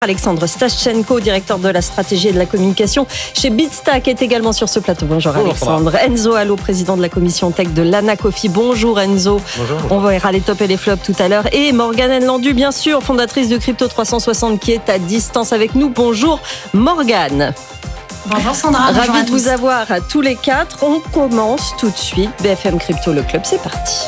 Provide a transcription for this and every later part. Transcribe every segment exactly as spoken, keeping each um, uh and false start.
Alexandre Stashchenko, directeur de la stratégie et de la communication chez Bitstack, est également sur ce plateau. Bonjour, Bonjour Alexandre. Sandra. Enzo Allo, président de la commission tech de l'Anacofi. Bonjour Enzo. Bonjour. On verra les tops et les flops tout à l'heure. Et Morgane Landu, bien sûr, fondatrice de Crypto trois cent soixante, qui est à distance avec nous. Bonjour Morgane. Bonjour Sandra. Ravi Bonjour de vous avoir à tous les quatre. On commence tout de suite. B F M Crypto, le club, c'est parti.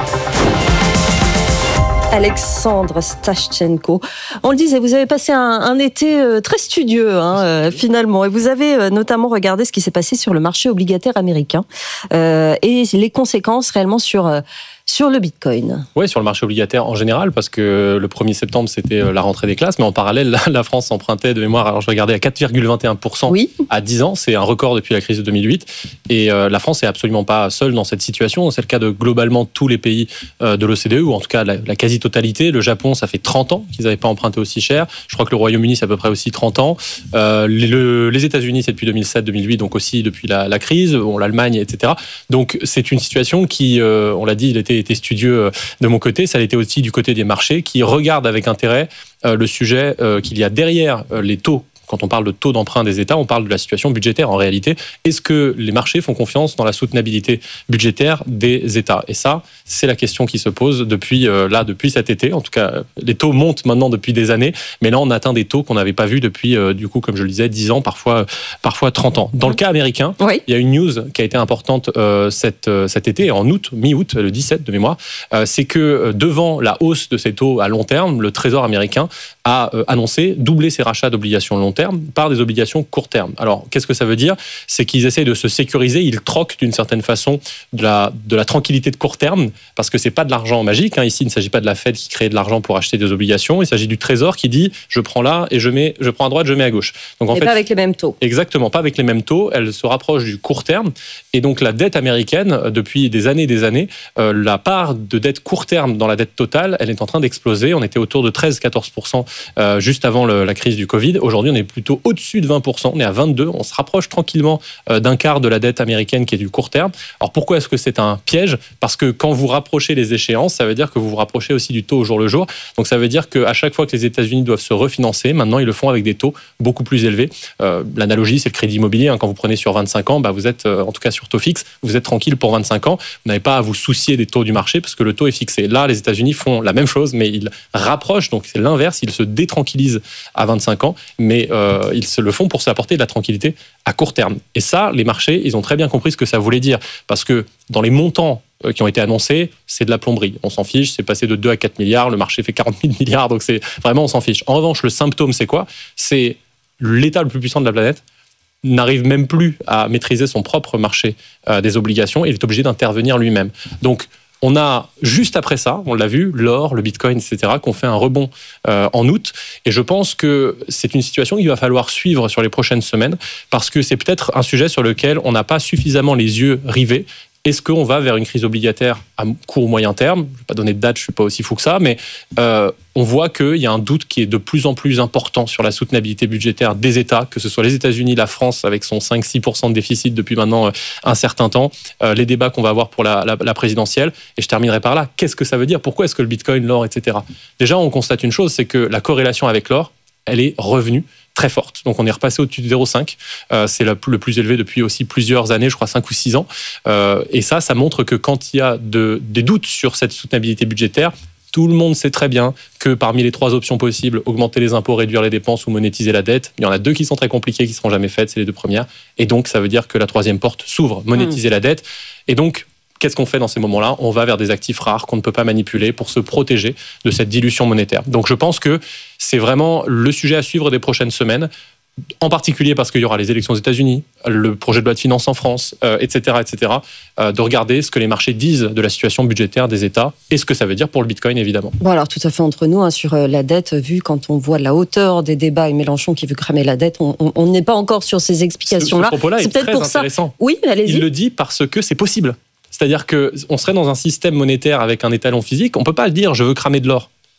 Alexandre Stashchenko. On le disait, vous avez passé un, un été euh, très studieux, hein, euh, finalement. Et vous avez euh, notamment regardé ce qui s'est passé sur le marché obligataire américain euh, et les conséquences réellement sur... Euh, Sur le Bitcoin. Oui, sur le marché obligataire en général, parce que le premier septembre, c'était la rentrée des classes, mais en parallèle, la, la France empruntait de mémoire, alors je regardais, à quatre virgule vingt et un pour cent oui. à dix ans. C'est un record depuis la crise de deux mille huit. Et euh, la France n'est absolument pas seule dans cette situation. C'est le cas de globalement tous les pays euh, de l'O C D E, ou en tout cas la, la quasi-totalité. Le Japon, ça fait trente ans qu'ils n'avaient pas emprunté aussi cher. Je crois que le Royaume-Uni, c'est à peu près aussi trente ans. Euh, les, le, les États-Unis, c'est depuis deux mille sept deux mille huit, donc aussi depuis la, la crise. Bon, l'Allemagne, et cetera. Donc c'est une situation qui, euh, on l'a dit, il était, était studieux de mon côté, ça l'était aussi du côté des marchés qui regardent avec intérêt euh, le sujet euh, qu'il y a derrière euh, les taux. Quand on parle de taux d'emprunt des États, on parle de la situation budgétaire en réalité. Est-ce que les marchés font confiance dans la soutenabilité budgétaire des États ? Et ça, c'est la question qui se pose depuis, euh, là, depuis cet été. En tout cas, les taux montent maintenant depuis des années, mais là, on atteint des taux qu'on n'avait pas vus depuis, euh, du coup, comme je le disais, dix ans, parfois, parfois trente ans. Dans le cas américain, oui. il y a une news qui a été importante euh, cet, euh, cet été, en août, mi-août, le dix-sept de mémoire, euh, c'est que euh, devant la hausse de ces taux à long terme, le Trésor américain a euh, annoncé doubler ses rachats d'obligations long terme par des obligations court terme. Alors, qu'est-ce que ça veut dire ? C'est qu'ils essayent de se sécuriser, ils troquent d'une certaine façon de la, de la tranquillité de court terme, parce que c'est pas de l'argent magique. Hein. Ici, il ne s'agit pas de la Fed qui crée de l'argent pour acheter des obligations, il s'agit du Trésor qui dit « je prends là et je, mets, je prends à droite, je mets à gauche ». Donc, en et fait, pas avec les mêmes taux. Exactement, pas avec les mêmes taux. Elle se rapproche du court terme. Et donc, la dette américaine, depuis des années et des années, euh, la part de dette court terme dans la dette totale, elle est en train d'exploser. On était autour de treize à quatorze pour cent euh, juste avant le, la crise du Covid. Aujourd'hui, on est plutôt au-dessus de vingt pour cent, on est à vingt-deux, on se rapproche tranquillement d'un quart de la dette américaine qui est du court terme. Alors pourquoi est-ce que c'est un piège ? Parce que quand vous rapprochez les échéances, ça veut dire que vous vous rapprochez aussi du taux au jour le jour. Donc ça veut dire qu'à chaque fois que les États-Unis doivent se refinancer, maintenant ils le font avec des taux beaucoup plus élevés. Euh, l'analogie, c'est le crédit immobilier. Hein. Quand vous prenez sur vingt-cinq ans, bah, vous êtes, euh, en tout cas sur taux fixe, vous êtes tranquille pour vingt-cinq ans. Vous n'avez pas à vous soucier des taux du marché parce que le taux est fixé. Là, les États-Unis font la même chose, mais ils rapprochent, donc c'est l'inverse, ils se détranquillisent à vingt-cinq ans, mais euh, ils se le font pour s'apporter de la tranquillité à court terme. Et ça, les marchés, ils ont très bien compris ce que ça voulait dire. Parce que dans les montants qui ont été annoncés, c'est de la plomberie. On s'en fiche, c'est passé de deux à quatre milliards, le marché fait quarante mille milliards, donc c'est vraiment, on s'en fiche. En revanche, le symptôme, c'est quoi ? C'est l'État le plus puissant de la planète n'arrive même plus à maîtriser son propre marché euh, des obligations et il est obligé d'intervenir lui-même. Donc, on a, juste après ça, on l'a vu, l'or, le bitcoin, et cetera, qu'on fait un rebond euh, en août. Et je pense que c'est une situation qu'il va falloir suivre sur les prochaines semaines parce que c'est peut-être un sujet sur lequel on n'a pas suffisamment les yeux rivés. Est-ce qu'on va vers une crise obligataire à court ou moyen terme ? Je ne vais pas donner de date, je ne suis pas aussi fou que ça, mais euh, on voit qu'il y a un doute qui est de plus en plus important sur la soutenabilité budgétaire des États, que ce soit les États-Unis, la France, avec son cinq à six pour cent de déficit depuis maintenant un certain temps, euh, les débats qu'on va avoir pour la, la, la présidentielle. Et je terminerai par là. Qu'est-ce que ça veut dire ? Pourquoi est-ce que le bitcoin, l'or, et cetera. Déjà, on constate une chose, c'est que la corrélation avec l'or, elle est revenue très forte. Donc on est repassé au-dessus de zéro virgule cinq. Euh, c'est le plus élevé depuis aussi plusieurs années, je crois cinq ou six ans. Euh, et ça, ça montre que quand il y a de, des doutes sur cette soutenabilité budgétaire, tout le monde sait très bien que parmi les trois options possibles, augmenter les impôts, réduire les dépenses ou monétiser la dette, il y en a deux qui sont très compliquées, qui ne seront jamais faites, c'est les deux premières. Et donc, ça veut dire que la troisième porte s'ouvre, monétiser mmh. la dette. Et donc, qu'est-ce qu'on fait dans ces moments-là ? On va vers des actifs rares qu'on ne peut pas manipuler pour se protéger de cette dilution monétaire. Donc je pense que c'est vraiment le sujet à suivre des prochaines semaines, en particulier parce qu'il y aura les élections aux États-Unis, le projet de loi de finances en France, euh, et cetera, et cetera, euh, de regarder ce que les marchés disent de la situation budgétaire des États et ce que ça veut dire pour le Bitcoin, évidemment. Bon, alors tout à fait entre nous, hein, sur euh, la dette, vu quand on voit la hauteur des débats et Mélenchon qui veut cramer la dette, on n'est pas encore sur ces explications-là. Ce, ce propos-là c'est est peut-être très pour intéressant. Ça. Oui, allez-y. Il le dit parce que c'est possible. C'est-à-dire qu'on serait dans un système monétaire avec un étalon physique, on ne peut pas dire « je veux cramer de l'or ».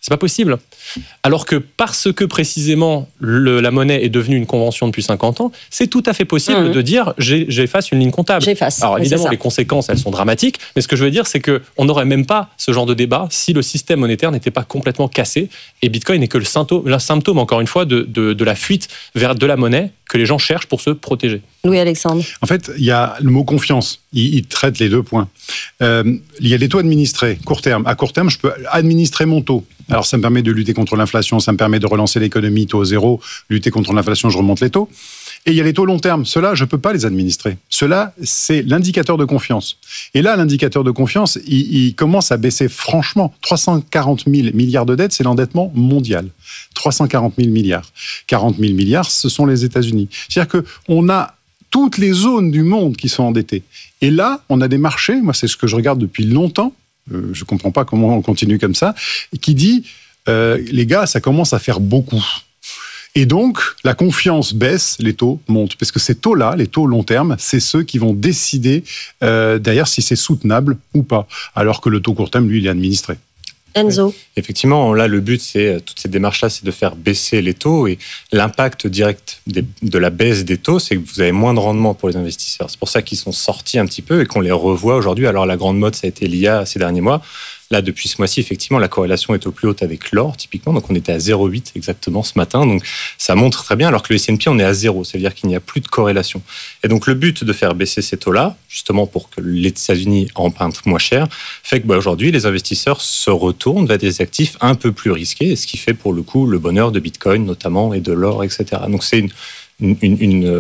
C'est pas possible. Alors que parce que précisément le, la monnaie est devenue une convention depuis cinquante ans, c'est tout à fait possible mmh. de dire j'ai, j'efface une ligne comptable. J'efface. Alors oui, évidemment, les conséquences, elles sont dramatiques, mais ce que je veux dire, c'est qu'on n'aurait même pas ce genre de débat si le système monétaire n'était pas complètement cassé. Et Bitcoin n'est que le symptôme, le symptôme encore une fois, de, de, de la fuite vers de la monnaie que les gens cherchent pour se protéger. Louis-Alexandre. En fait, il y a le mot confiance. Il, il traite les deux points. Euh, il y a les taux administrés, court terme. À court terme, je peux administrer mon taux. Alors, ça me permet de lutter contre l'inflation, ça me permet de relancer l'économie, taux zéro, lutter contre l'inflation, je remonte les taux. Et il y a les taux long terme. Ceux-là, je ne peux pas les administrer. Ceux-là, c'est l'indicateur de confiance. Et là, l'indicateur de confiance, il, il commence à baisser franchement. trois cent quarante mille milliards de dettes, c'est l'endettement mondial. trois cent quarante mille milliards. quarante mille milliards, ce sont les États-Unis. C'est-à-dire qu'on a toutes les zones du monde qui sont endettées. Et là, on a des marchés, moi c'est ce que je regarde depuis longtemps, euh, je ne comprends pas comment on continue comme ça, qui dit, euh, les gars, ça commence à faire beaucoup. Et donc, la confiance baisse, les taux montent. Parce que ces taux-là, les taux long terme, c'est ceux qui vont décider euh, derrière si c'est soutenable ou pas. Alors que le taux court terme, lui, il est administré. Enzo. Effectivement, là, le but, c'est toutes ces démarches-là, c'est de faire baisser les taux. Et l'impact direct des, de la baisse des taux, c'est que vous avez moins de rendement pour les investisseurs. C'est pour ça qu'ils sont sortis un petit peu et qu'on les revoit aujourd'hui. Alors, la grande mode, ça a été l'I A ces derniers mois. Là, depuis ce mois-ci, effectivement, la corrélation est au plus haute avec l'or, typiquement. Donc, on était à zéro virgule huit exactement ce matin. Donc, ça montre très bien, alors que le S and P, on est à zéro. Ça veut dire qu'il n'y a plus de corrélation. Et donc, le but de faire baisser ces taux-là, justement pour que les États-Unis empruntent moins cher, fait que bah, aujourd'hui, les investisseurs se retournent vers des actifs un peu plus risqués, ce qui fait pour le coup le bonheur de Bitcoin, notamment, et de l'or, et cetera. Donc, c'est une, une, une, une,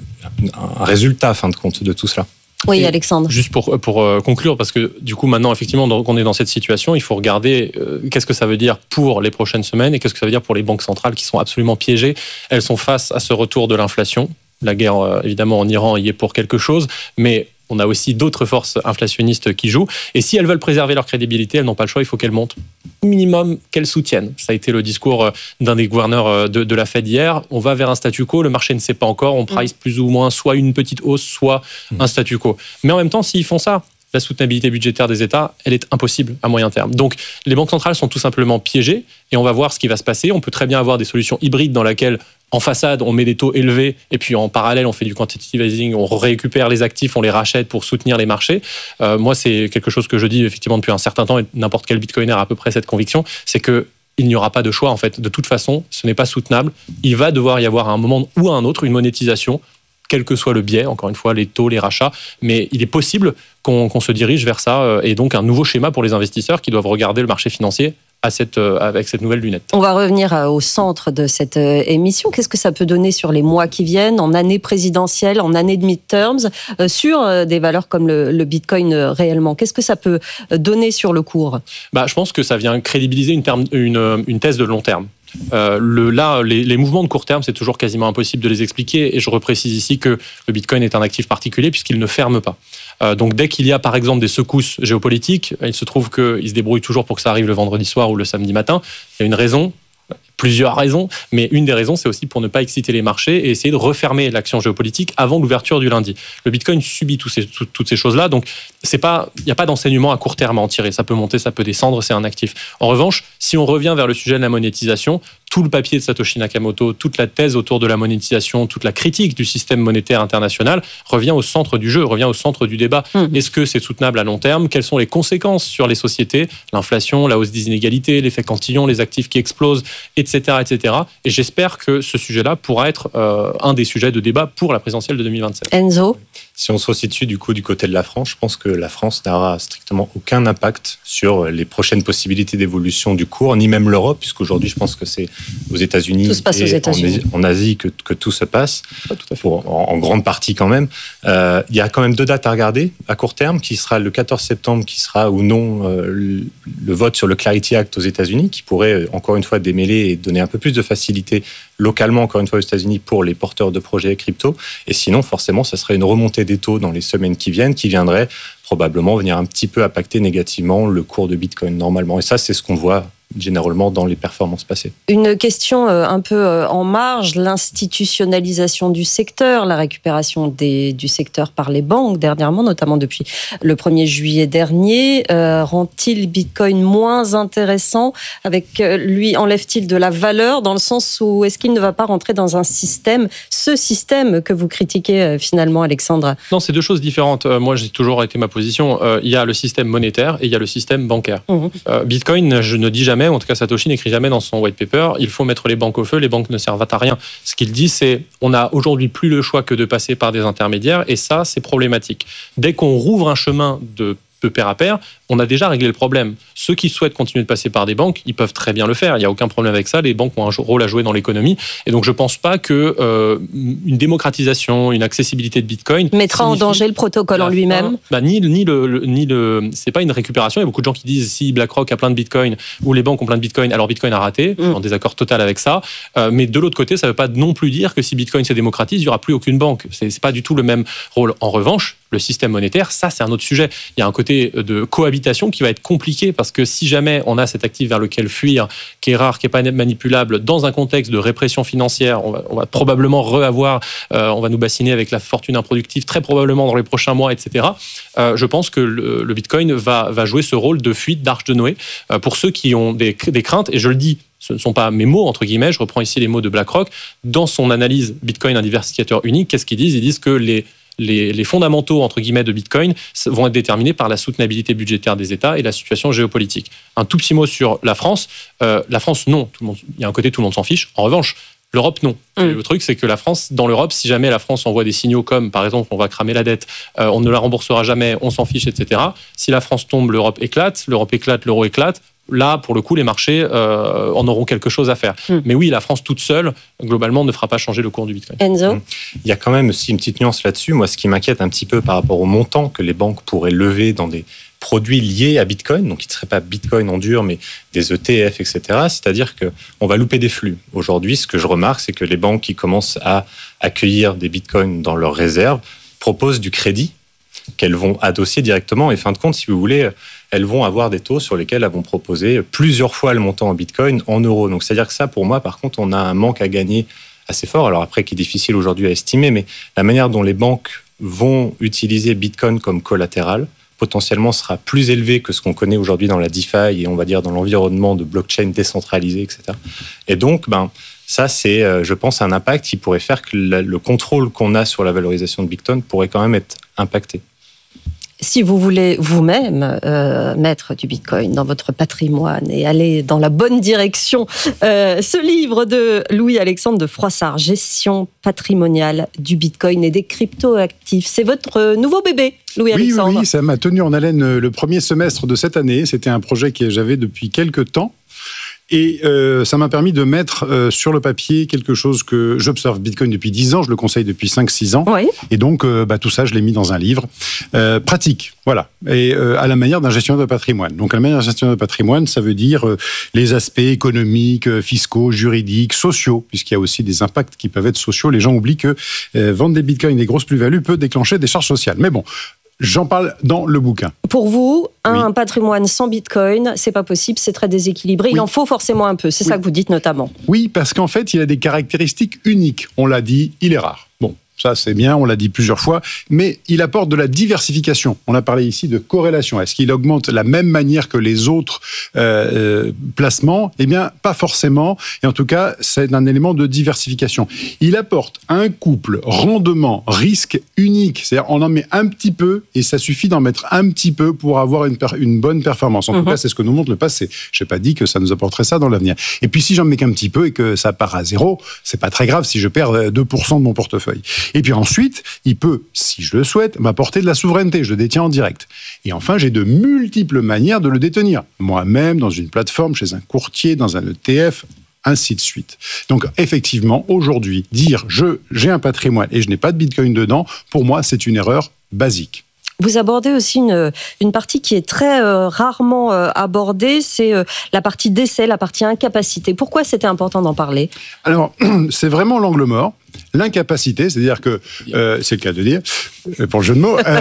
un résultat, à fin de compte, de tout cela. Oui, et Alexandre. Juste pour, pour euh, conclure, parce que du coup, maintenant, effectivement, qu'on est dans cette situation, il faut regarder euh, qu'est-ce que ça veut dire pour les prochaines semaines et qu'est-ce que ça veut dire pour les banques centrales qui sont absolument piégées. Elles sont face à ce retour de l'inflation. La guerre, euh, évidemment, en Iran y est pour quelque chose, mais on a aussi d'autres forces inflationnistes qui jouent. Et si elles veulent préserver leur crédibilité, elles n'ont pas le choix, il faut qu'elles montent. Minimum qu'elles soutiennent. Ça a été le discours d'un des gouverneurs de, de la Fed hier. On va vers un statu quo, le marché ne sait pas encore, on price plus ou moins soit une petite hausse, soit un statu quo. Mais en même temps, s'ils font ça, la soutenabilité budgétaire des États, elle est impossible à moyen terme. Donc, les banques centrales sont tout simplement piégées et on va voir ce qui va se passer. On peut très bien avoir des solutions hybrides dans lesquelles en façade, on met des taux élevés et puis en parallèle, on fait du quantitative easing, on récupère les actifs, on les rachète pour soutenir les marchés. Euh, moi, c'est quelque chose que je dis effectivement depuis un certain temps et n'importe quel bitcoiner a à peu près cette conviction, c'est que il n'y aura pas de choix en fait. De toute façon, ce n'est pas soutenable. Il va devoir y avoir à un moment ou à un autre une monétisation, quel que soit le biais, encore une fois, les taux, les rachats, mais il est possible qu'on, qu'on se dirige vers ça et donc un nouveau schéma pour les investisseurs qui doivent regarder le marché financier à cette, avec cette nouvelle lunette. On va revenir au centre de cette émission. Qu'est-ce que ça peut donner sur les mois qui viennent, en année présidentielle, en année de midterms, sur des valeurs comme le, le Bitcoin réellement? Qu'est-ce que ça peut donner sur le cours? Bah, je pense que ça vient crédibiliser une, terme, une, une thèse de long terme. Euh, le, là, les, les mouvements de court terme, c'est toujours quasiment impossible de les expliquer. Et je reprécise ici que le Bitcoin est un actif particulier puisqu'il ne ferme pas. Euh, donc, dès qu'il y a, par exemple, des secousses géopolitiques, il se trouve qu'il se débrouille toujours pour que ça arrive le vendredi soir ou le samedi matin. Il y a une raison. Plusieurs raisons, mais une des raisons, c'est aussi pour ne pas exciter les marchés et essayer de refermer l'action géopolitique avant l'ouverture du lundi. Le Bitcoin subit tous ces, tout, toutes ces choses-là, donc c'est pas, il n'y a pas d'enseignement à court terme à en tirer. Ça peut monter, ça peut descendre, c'est un actif. En revanche, si on revient vers le sujet de la monétisation, tout le papier de Satoshi Nakamoto, toute la thèse autour de la monétisation, toute la critique du système monétaire international revient au centre du jeu, revient au centre du débat. Mmh. Est-ce que c'est soutenable à long terme? Quelles sont les conséquences sur les sociétés? L'inflation, la hausse des inégalités, l'effet cantillon, les actifs qui explosent, et cetera, et cetera. Et j'espère que ce sujet-là pourra être euh, un des sujets de débat pour la présidentielle de deux mille vingt-sept. Enzo? Si on se resitue du coup du côté de la France, je pense que la France n'aura strictement aucun impact sur les prochaines possibilités d'évolution du cours, ni même l'Europe, puisqu'aujourd'hui je pense que c'est aux États-Unis tout se passe et aux États-Unis. En, en Asie que, que tout se passe, pour, en, en grande partie quand même. Euh, il y a quand même deux dates à regarder à court terme, qui sera le quatorze septembre, qui sera ou non euh, le, le vote sur le Clarity Act aux États-Unis, qui pourrait encore une fois démêler et donner un peu plus de facilité localement, encore une fois aux États-Unis, pour les porteurs de projets crypto. Et sinon, forcément, ça serait une remontée des taux dans les semaines qui viennent, qui viendrait probablement venir un petit peu impacter négativement le cours de Bitcoin normalement. Et ça, c'est ce qu'on voit généralement dans les performances passées. Une question un peu en marge, l'institutionnalisation du secteur, la récupération des, du secteur par les banques dernièrement, notamment depuis le premier juillet dernier, euh, rend-il Bitcoin moins intéressant? Avec lui, enlève-t-il de la valeur dans le sens où est-ce qu'il ne va pas rentrer dans un système, ce système que vous critiquez finalement, Alexandre? Non, c'est deux choses différentes. Euh, moi, j'ai toujours été ma position. Euh, il y a le système monétaire et il y a le système bancaire. Mmh. Euh, Bitcoin, je ne dis jamais, en tout cas Satoshi n'écrit jamais dans son white paper, il faut mettre les banques au feu, les banques ne servent à rien. Ce qu'il dit, c'est on n'a aujourd'hui plus le choix que de passer par des intermédiaires et ça, c'est problématique. Dès qu'on rouvre un chemin de de pair à pair, on a déjà réglé le problème. Ceux qui souhaitent continuer de passer par des banques, ils peuvent très bien le faire. Il n'y a aucun problème avec ça. Les banques ont un rôle à jouer dans l'économie. Et donc, je ne pense pas que euh, une démocratisation, une accessibilité de Bitcoin mettra en danger le protocole en lui-même. Bah, ni ni le, le ni le. C'est pas une récupération. Il y a beaucoup de gens qui disent si BlackRock a plein de Bitcoin ou les banques ont plein de Bitcoin, alors Bitcoin a raté. Mm. En désaccord total avec ça. Euh, mais de l'autre côté, ça ne veut pas non plus dire que si Bitcoin se démocratise, il n'y aura plus aucune banque. C'est, c'est pas du tout le même rôle. En revanche, le système monétaire, ça, c'est un autre sujet. Il y a un côté de cohabitation qui va être compliqué parce que si jamais on a cet actif vers lequel fuir, qui est rare, qui n'est pas manipulable, dans un contexte de répression financière, on va, on va probablement re-avoir, euh, on va nous bassiner avec la fortune improductive très probablement dans les prochains mois, et cetera. Euh, je pense que le, le Bitcoin va, va jouer ce rôle de fuite, d'arche de Noé, euh, pour ceux qui ont des, des craintes, et je le dis, ce ne sont pas mes mots, entre guillemets, je reprends ici les mots de BlackRock. Dans son analyse Bitcoin, un diversificateur unique, qu'est-ce qu'ils disent? Ils disent que les Les, les fondamentaux, entre guillemets, de Bitcoin vont être déterminés par la soutenabilité budgétaire des États et la situation géopolitique. Un tout petit mot sur la France. Euh, la France, non. Tout le monde, il y a un côté, tout le monde s'en fiche. En revanche, l'Europe, non. Mmh. Le truc, c'est que la France, dans l'Europe, si jamais la France envoie des signaux comme, par exemple, on va cramer la dette, euh, on ne la remboursera jamais, on s'en fiche, et cetera. Si la France tombe, l'Europe éclate, l'Europe éclate, l'euro éclate. Là, pour le coup, les marchés euh, en auront quelque chose à faire. Mmh. Mais oui, la France toute seule, globalement, ne fera pas changer le cours du Bitcoin. Enzo ? Mmh. Il y a quand même aussi une petite nuance là-dessus. Moi, ce qui m'inquiète un petit peu par rapport au montant que les banques pourraient lever dans des produits liés à Bitcoin, donc qui ne seraient pas Bitcoin en dur, mais des E T F, et cetera. C'est-à-dire qu'on va louper des flux. Aujourd'hui, ce que je remarque, c'est que les banques qui commencent à accueillir des Bitcoins dans leurs réserves proposent du crédit qu'elles vont adosser directement. Et fin de compte, si vous voulez, elles vont avoir des taux sur lesquels elles vont proposer plusieurs fois le montant en Bitcoin en euros. Donc, c'est-à-dire que ça, pour moi, par contre, on a un manque à gagner assez fort. Alors après, qui est difficile aujourd'hui à estimer, mais la manière dont les banques vont utiliser Bitcoin comme collatéral, potentiellement sera plus élevé que ce qu'on connaît aujourd'hui dans la DeFi et on va dire dans l'environnement de blockchain décentralisé, et cetera. Et donc, ben, ça, c'est, je pense, un impact qui pourrait faire que le contrôle qu'on a sur la valorisation de Bitcoin pourrait quand même être impacté. Si vous voulez vous-même euh, mettre du Bitcoin dans votre patrimoine et aller dans la bonne direction, euh, ce livre de Louis-Alexandre de Froissart, Gestion patrimoniale du Bitcoin et des cryptoactifs, c'est votre nouveau bébé, Louis-Alexandre. Oui, oui, ça m'a tenu en haleine le premier semestre de cette année. C'était un projet que j'avais depuis quelques temps. Et euh, ça m'a permis de mettre euh, sur le papier quelque chose que j'observe Bitcoin depuis dix ans, je le conseille depuis cinq six ans. Oui. Et donc, euh, bah, tout ça, je l'ai mis dans un livre euh, pratique, voilà. Et euh, à la manière d'un gestionnaire de patrimoine. Donc, à la manière d'un gestionnaire de patrimoine, ça veut dire euh, les aspects économiques, euh, fiscaux, juridiques, sociaux, puisqu'il y a aussi des impacts qui peuvent être sociaux. Les gens oublient que euh, vendre des Bitcoins, des grosses plus-values, peut déclencher des charges sociales. Mais bon, j'en parle dans le bouquin. Pour vous, un oui. patrimoine sans Bitcoin, c'est pas possible, c'est très déséquilibré. Oui. Il en faut forcément un peu. C'est oui. ça que vous dites notamment. Oui, parce qu'en fait, il a des caractéristiques uniques. On l'a dit, il est rare. Bon. Ça, c'est bien, on l'a dit plusieurs fois, mais il apporte de la diversification. On a parlé ici de corrélation. Est-ce qu'il augmente de la même manière que les autres euh, placements ? Eh bien, pas forcément. Et en tout cas, c'est un élément de diversification. Il apporte un couple rendement-risque unique. C'est-à-dire, on en met un petit peu et ça suffit d'en mettre un petit peu pour avoir une, per- une bonne performance. En mmh. tout cas, c'est ce que nous montre le passé. Je n'ai pas dit que ça nous apporterait ça dans l'avenir. Et puis, si j'en mets qu'un petit peu et que ça part à zéro, c'est pas très grave si je perds deux pour cent de mon portefeuille. Et puis ensuite, il peut, si je le souhaite, m'apporter de la souveraineté. Je le détiens en direct. Et enfin, j'ai de multiples manières de le détenir. Moi-même, dans une plateforme, chez un courtier, dans un E T F, ainsi de suite. Donc, effectivement, aujourd'hui, dire je, j'ai un patrimoine et je n'ai pas de Bitcoin dedans, pour moi, c'est une erreur basique. Vous abordez aussi une, une partie qui est très euh, rarement euh, abordée, c'est euh, la partie décès, la partie incapacité. Pourquoi c'était important d'en parler ? Alors, c'est vraiment l'angle mort. L'incapacité, c'est-à-dire que, euh, c'est le cas de dire, pour le jeu de mots, euh,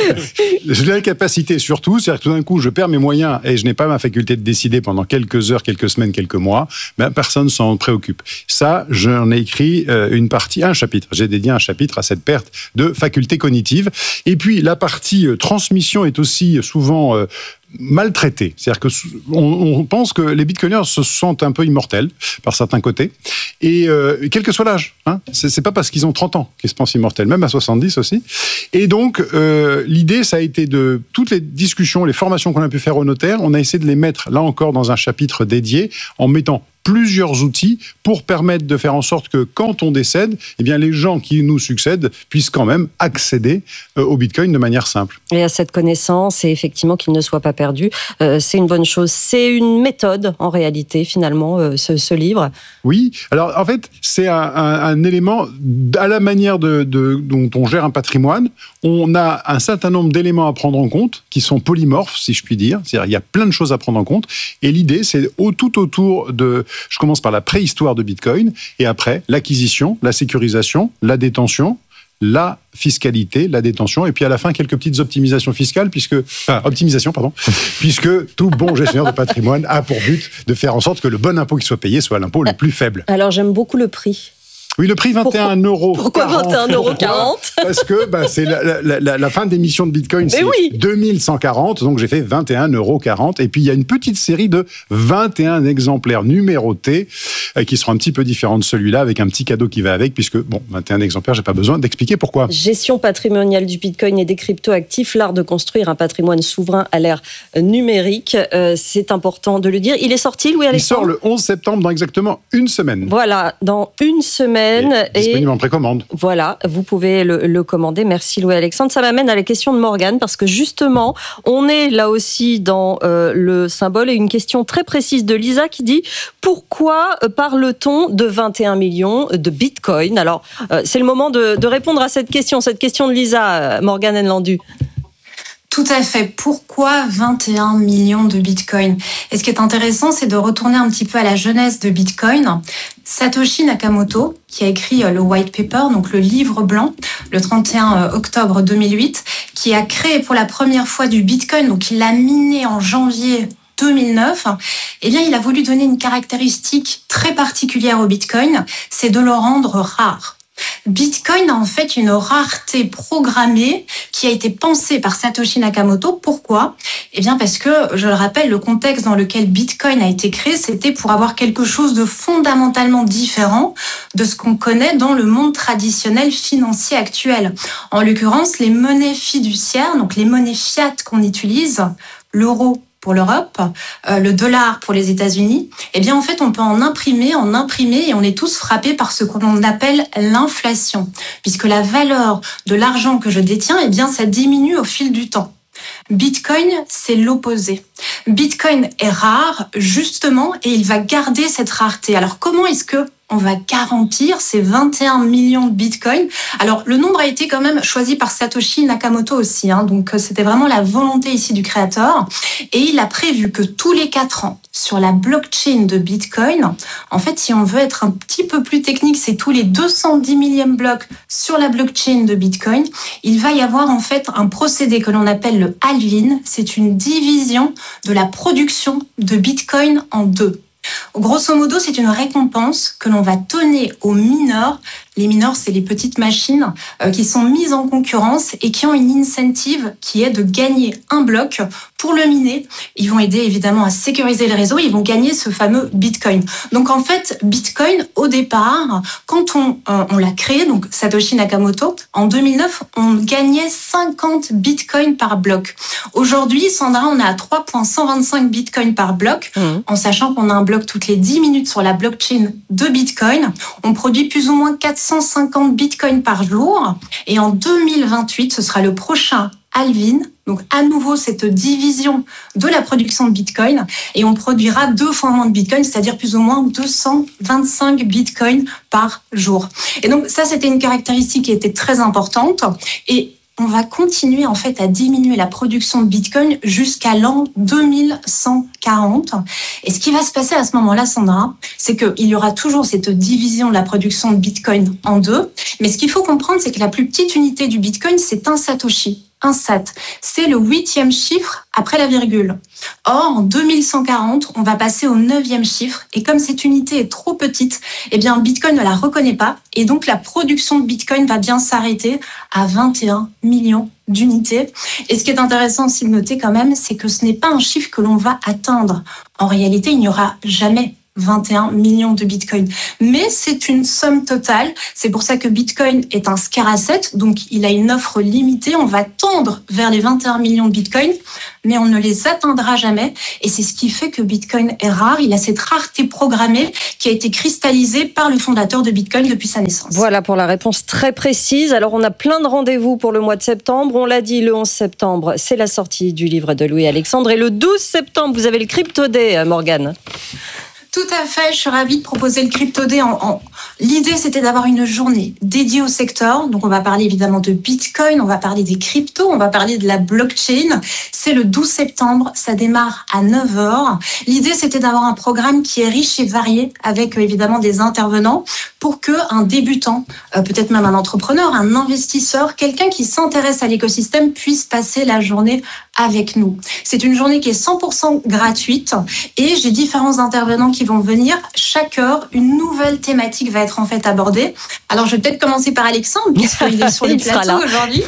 l'incapacité surtout, c'est-à-dire que tout d'un coup, je perds mes moyens et je n'ai pas ma faculté de décider pendant quelques heures, quelques semaines, quelques mois, ben, personne s'en préoccupe. Ça, j'en ai écrit euh, une partie, un chapitre. J'ai dédié un chapitre à cette perte de faculté cognitive. Et puis, la partie euh, transmission est aussi souvent euh, maltraités. C'est-à-dire que on, on pense que les bitcoiners se sentent un peu immortels par certains côtés, et euh, quel que soit l'âge, hein, c'est, c'est pas parce qu'ils ont trente ans qu'ils se pensent immortels, même à soixante-dix aussi. Et donc euh, l'idée, ça a été de toutes les discussions, les formations qu'on a pu faire aux notaires, on a essayé de les mettre là encore dans un chapitre dédié en mettant plusieurs outils pour permettre de faire en sorte que quand on décède, eh bien les gens qui nous succèdent puissent quand même accéder euh, au Bitcoin de manière simple. Et à cette connaissance, et effectivement qu'il ne soit pas perdu, euh, c'est une bonne chose. C'est une méthode, en réalité, finalement, euh, ce, ce livre. Oui, alors en fait, c'est un, un, un élément, à la manière de, de, dont on gère un patrimoine, on a un certain nombre d'éléments à prendre en compte, qui sont polymorphes, si je puis dire. C'est-à-dire il y a plein de choses à prendre en compte, et l'idée, c'est au, tout autour de... Je commence par la préhistoire de Bitcoin, et après, l'acquisition, la sécurisation, la détention, la fiscalité, la détention, et puis à la fin, quelques petites optimisations fiscales, puisque, enfin, optimisation, pardon, puisque tout bon gestionnaire de patrimoine a pour but de faire en sorte que le bon impôt qui soit payé soit l'impôt le plus faible. Alors, j'aime beaucoup le prix. Oui, le prix vingt et un euros. Pourquoi vingt et un euros quarante? Parce que bah, c'est la, la, la, la fin d'émission de Bitcoin, c'est oui. deux mille cent quarante, donc j'ai fait vingt et un euros quarante. Et puis il y a une petite série de vingt et un exemplaires numérotés euh, qui seront un petit peu différents de celui-là, avec un petit cadeau qui va avec, puisque, bon, vingt et un exemplaires, j'ai pas besoin d'expliquer pourquoi. Gestion patrimoniale du Bitcoin et des cryptoactifs, l'art de construire un patrimoine souverain à l'ère numérique. Euh, c'est important de le dire. Il est sorti, Louis-Alexandre ? Il sort le onze septembre, dans exactement une semaine. Voilà, dans une semaine. Et disponible en précommande. Voilà, vous pouvez le, le commander. Merci Louis-Alexandre. Ça m'amène à la question de Morgane, parce que justement, on est là aussi dans euh, le symbole, et une question très précise de Lisa qui dit « Pourquoi parle-t-on de vingt et un millions de Bitcoin ?» Alors, euh, c'est le moment de, de répondre à cette question, cette question de Lisa, Morgane Nlandu. Tout à fait. Pourquoi vingt et un millions de Bitcoin ? Et ce qui est intéressant, c'est de retourner un petit peu à la genèse de Bitcoin. Satoshi Nakamoto, qui a écrit le white paper, donc le livre blanc, le trente et un octobre deux mille huit, qui a créé pour la première fois du Bitcoin, donc il l'a miné en janvier deux mille neuf, eh bien, il a voulu donner une caractéristique très particulière au Bitcoin, c'est de le rendre rare. Bitcoin a en fait une rareté programmée qui a été pensée par Satoshi Nakamoto. Pourquoi ? Eh bien parce que, je le rappelle, le contexte dans lequel Bitcoin a été créé, c'était pour avoir quelque chose de fondamentalement différent de ce qu'on connaît dans le monde traditionnel financier actuel. En l'occurrence, les monnaies fiduciaires, donc les monnaies fiat qu'on utilise, l'euro pour l'Europe, euh, le dollar pour les États-Unis, eh bien en fait on peut en imprimer, en imprimer et on est tous frappés par ce qu'on appelle l'inflation, puisque la valeur de l'argent que je détiens, eh bien ça diminue au fil du temps. Bitcoin, c'est l'opposé. Bitcoin est rare, justement, et il va garder cette rareté. Alors comment est-ce que on va garantir ces vingt et un millions de bitcoins? Alors, le nombre a été quand même choisi par Satoshi Nakamoto aussi, hein, donc c'était vraiment la volonté ici du créateur. Et il a prévu que tous les quatre ans, sur la blockchain de Bitcoin, en fait, si on veut être un petit peu plus technique, c'est tous les deux cent dix millième blocs sur la blockchain de Bitcoin, il va y avoir en fait un procédé que l'on appelle le halving. C'est une division de la production de Bitcoin en deux. Grosso modo, c'est une récompense que l'on va donner aux mineurs. Les mineurs, c'est les petites machines euh, qui sont mises en concurrence et qui ont une incentive qui est de gagner un bloc pour le miner. Ils vont aider évidemment à sécuriser le réseau. Ils vont gagner ce fameux Bitcoin. Donc en fait, Bitcoin, au départ, quand on, euh, on l'a créé, donc Satoshi Nakamoto, en deux mille neuf, on gagnait cinquante Bitcoins par bloc. Aujourd'hui, Sandra, on est à trois virgule cent vingt-cinq Bitcoins par bloc, mmh. en sachant qu'on a un bloc toutes les dix minutes sur la blockchain de Bitcoin. On produit plus ou moins quatre cent cinquante bitcoins par jour. Et en deux mille vingt-huit, ce sera le prochain halving. Donc, à nouveau, cette division de la production de bitcoin. Et on produira deux fois moins de bitcoin, c'est-à-dire plus ou moins deux cent vingt-cinq bitcoins par jour. Et donc, ça, c'était une caractéristique qui était très importante. Et on va continuer en fait à diminuer la production de Bitcoin jusqu'à l'an deux mille cent quarante. Et ce qui va se passer à ce moment-là, Sandra, c'est qu'il y aura toujours cette division de la production de Bitcoin en deux. Mais ce qu'il faut comprendre, c'est que la plus petite unité du Bitcoin, c'est un Satoshi. Un sat, c'est le huitième chiffre après la virgule. Or, en deux mille cent quarante, on va passer au neuvième chiffre. Et comme cette unité est trop petite, eh bien, Bitcoin ne la reconnaît pas. Et donc, la production de Bitcoin va bien s'arrêter à vingt et un millions d'unités. Et ce qui est intéressant aussi de noter quand même, c'est que ce n'est pas un chiffre que l'on va atteindre. En réalité, il n'y aura jamais vingt et un millions de Bitcoin. Mais c'est une somme totale. C'est pour ça que Bitcoin est un scarce asset, donc il a une offre limitée. On va tendre vers les vingt et un millions de Bitcoin, mais on ne les atteindra jamais. Et c'est ce qui fait que Bitcoin est rare. Il a cette rareté programmée qui a été cristallisée par le fondateur de Bitcoin depuis sa naissance. Voilà pour la réponse très précise. Alors, on a plein de rendez-vous pour le mois de septembre. On l'a dit, le onze septembre, c'est la sortie du livre de Louis-Alexandre. Et le douze septembre, vous avez le Crypto Day, Morgane. Tout à fait, je suis ravie de proposer le Crypto Day. En, en... L'idée, c'était d'avoir une journée dédiée au secteur. Donc, on va parler évidemment de Bitcoin, on va parler des cryptos, on va parler de la blockchain. C'est le douze septembre, ça démarre à neuf heures. L'idée, c'était d'avoir un programme qui est riche et varié, avec euh, évidemment des intervenants, pour qu'un débutant, euh, peut-être même un entrepreneur, un investisseur, quelqu'un qui s'intéresse à l'écosystème puisse passer la journée avec nous. C'est une journée qui est cent pour cent gratuite et j'ai différents intervenants qui vont venir. Chaque heure, une nouvelle thématique va être en fait abordée. Alors, je vais peut-être commencer par Alexandre, puisqu'il est sur le plateau aujourd'hui.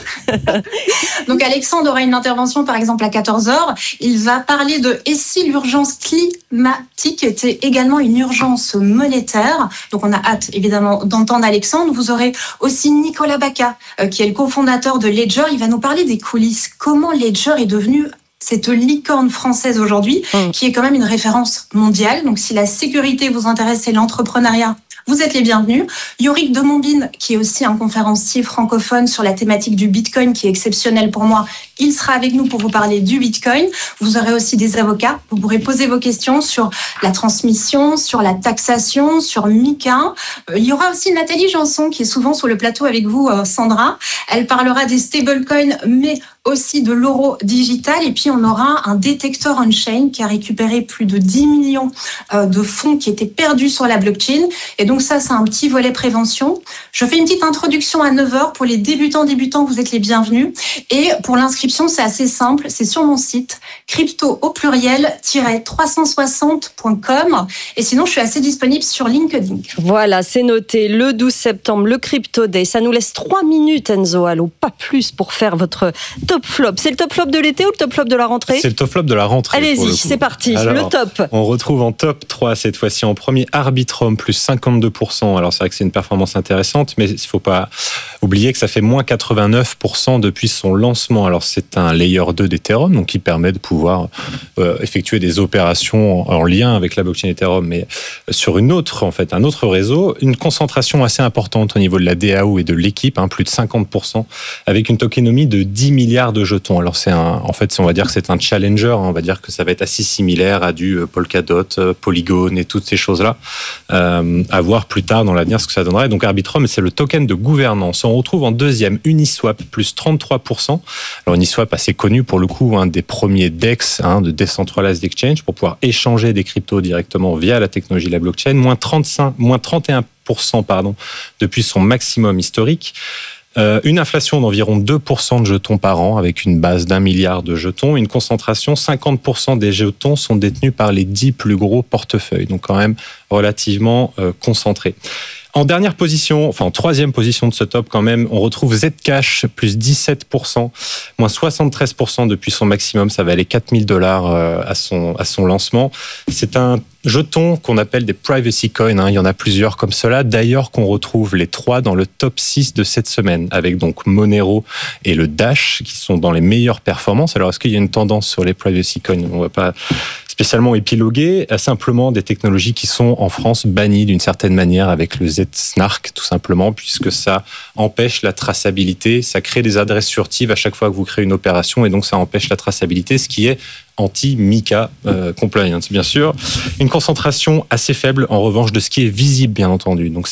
Donc, Alexandre aura une intervention, par exemple, à quatorze heures. Il va parler de « Et si l'urgence climatique était également une urgence monétaire ?» Donc, on a hâte, évidemment, d'entendre Alexandre. Vous aurez aussi Nicolas Baca, euh, qui est le cofondateur de Ledger. Il va nous parler des coulisses. Comment Ledger est devenue cette licorne française aujourd'hui, mmh. qui est quand même une référence mondiale. Donc, si la sécurité vous intéresse et l'entrepreneuriat, vous êtes les bienvenus. Yorick de Montbine, qui est aussi un conférencier francophone sur la thématique du Bitcoin, qui est exceptionnel pour moi. Il sera avec nous pour vous parler du Bitcoin. Vous aurez aussi des avocats. Vous pourrez poser vos questions sur la transmission, sur la taxation, sur Mika. Il y aura aussi Nathalie Janson, qui est souvent sur le plateau avec vous, Sandra. Elle parlera des stablecoins, mais aussi de l'euro digital. Et puis, on aura un détecteur on-chain qui a récupéré plus de dix millions de fonds qui étaient perdus sur la blockchain. Et donc, ça, c'est un petit volet prévention. Je fais une petite introduction à neuf heures. Pour les débutants, débutants, vous êtes les bienvenus. Et pour l'inscription, c'est assez simple. C'est sur mon site, crypto au pluriel, trois cent soixante point com. Et sinon, je suis assez disponible sur LinkedIn. Voilà, c'est noté. Le douze septembre, le Crypto Day. Ça nous laisse trois minutes, Enzo Allo, pas plus, pour faire votre top flop. C'est le top flop de l'été ou le top flop de la rentrée ? C'est le top flop de la rentrée. Allez-y, c'est parti. Alors, le top. On retrouve en top trois cette fois-ci. En premier, Arbitrum, plus cinquante-deux pour cent. Alors, c'est vrai que c'est une performance intéressante, mais il ne faut pas oublier que ça fait moins quatre-vingt-neuf pour cent depuis son lancement. Alors, c'est un layer deux d'Ethereum, donc qui permet de pouvoir euh, effectuer des opérations en lien avec la blockchain Ethereum, mais sur une autre, en fait, un autre réseau. Une concentration assez importante au niveau de la D A O et de l'équipe, hein, plus de cinquante pour cent, avec une tokenomie de dix milliards de jetons. Alors, c'est un, en fait, on va dire que c'est un challenger. Hein, on va dire que ça va être assez similaire à du Polkadot, Polygon et toutes ces choses-là. Euh, à voir plus tard dans l'avenir ce que ça donnerait. Donc, Arbitrum, c'est le token de gouvernance. On retrouve en deuxième Uniswap, plus trente-trois pour cent. Alors, Uniswap, assez connu pour le coup, un des premiers D E X, hein, de Decentralized Exchange, pour pouvoir échanger des cryptos directement via la technologie de la blockchain. Moins trente-cinq, moins trente et un pour cent, pardon, depuis son maximum historique. Euh, une inflation d'environ deux pour cent de jetons par an, avec une base d'un milliard de jetons. Une concentration, cinquante pour cent des jetons sont détenus par les dix plus gros portefeuilles. Donc quand même relativement euh, concentré. En dernière position, enfin en troisième position de ce top quand même, on retrouve Zcash, plus dix-sept pour cent, moins soixante-treize pour cent depuis son maximum. Ça valait quatre mille dollars à son, à son lancement. C'est un jeton qu'on appelle des privacy coins, hein. Il y en a plusieurs comme cela. D'ailleurs, qu'on retrouve les trois dans le top six de cette semaine, avec donc Monero et le Dash, qui sont dans les meilleures performances. Alors, est-ce qu'il y a une tendance sur les privacy coins ? On ne va pas spécialement épiloguer, simplement des technologies qui sont en France bannies d'une certaine manière avec le Z-Snark, tout simplement, puisque ça empêche la traçabilité, ça crée des adresses furtives à chaque fois que vous créez une opération, et donc ça empêche la traçabilité, ce qui est anti-MiCA euh, compliance, bien sûr. Une concentration assez faible, en revanche, de ce qui est visible, bien entendu. Donc, c'est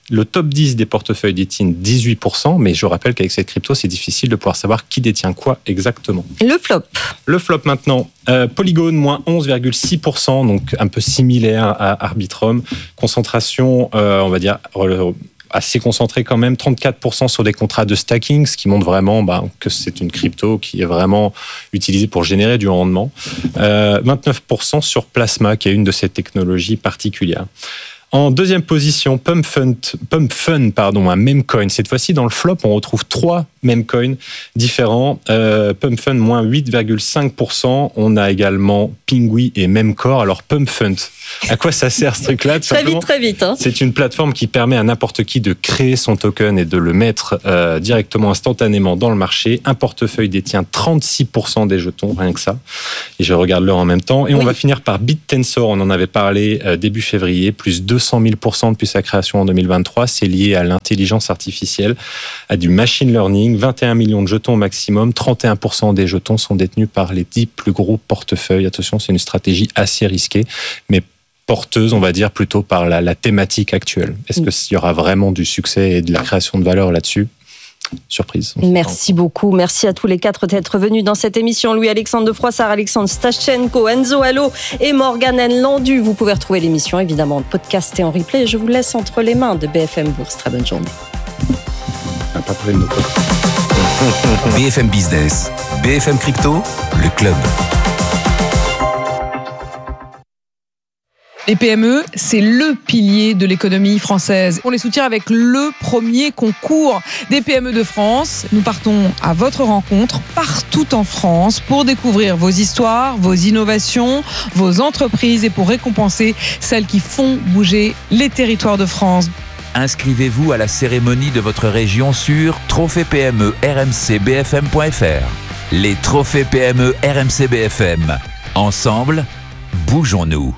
Le top dix des portefeuilles détiennent dix-huit pour cent, mais je rappelle qu'avec cette crypto, c'est difficile de pouvoir savoir qui détient quoi exactement. Le flop. Le flop maintenant. Euh, Polygon, moins onze virgule six pour cent, donc un peu similaire à Arbitrum. Concentration, euh, on va dire, assez concentrée quand même, trente-quatre pour cent sur des contrats de stacking, ce qui montre vraiment bah, que c'est une crypto qui est vraiment utilisée pour générer du rendement. Euh, vingt-neuf pour cent sur Plasma, qui est une de ces technologies particulières. En deuxième position, Pump Fund, Pump Fund pardon, un Memecoin. Cette fois-ci, dans le flop, on retrouve trois Memecoins différents. Euh, Pump Fund, moins huit virgule cinq pour cent. On a également Pingui et Memcore. Alors, Pump Fund, à quoi ça sert ce truc-là? Très vite, très vite. Hein. C'est une plateforme qui permet à n'importe qui de créer son token et de le mettre euh, directement, instantanément dans le marché. Un portefeuille détient trente-six pour cent des jetons, rien que ça. Et je regarde l'heure en même temps. Et oui. On va finir par BitTensor. On en avait parlé euh, début février, plus deux cent mille pour cent depuis sa création en deux mille vingt-trois. C'est lié à l'intelligence artificielle, à du machine learning. vingt et un millions de jetons au maximum. trente et un pour cent des jetons sont détenus par les dix plus gros portefeuilles. Attention, c'est une stratégie assez risquée, mais porteuse, on va dire, plutôt par la, la thématique actuelle. Est-ce qu'il y aura vraiment du succès et de la création de valeur là-dessus? Surprise. Merci beaucoup. Merci à tous les quatre d'être venus dans cette émission. Louis-Alexandre de Froissart, Alexandre Stashchenko, Enzo Allo et Morgane Landu. Vous pouvez retrouver l'émission évidemment en podcast et en replay. Je vous laisse entre les mains de B F M Bourse. Très bonne journée. B F M Business, B F M Crypto, le club. Les P M E, c'est le pilier de l'économie française. On les soutient avec le premier concours des P M E de France. Nous partons à votre rencontre partout en France pour découvrir vos histoires, vos innovations, vos entreprises et pour récompenser celles qui font bouger les territoires de France. Inscrivez-vous à la cérémonie de votre région sur trophée P M E R M C B F M point F R. Les trophées P M E R M C B F M. Ensemble, bougeons-nous.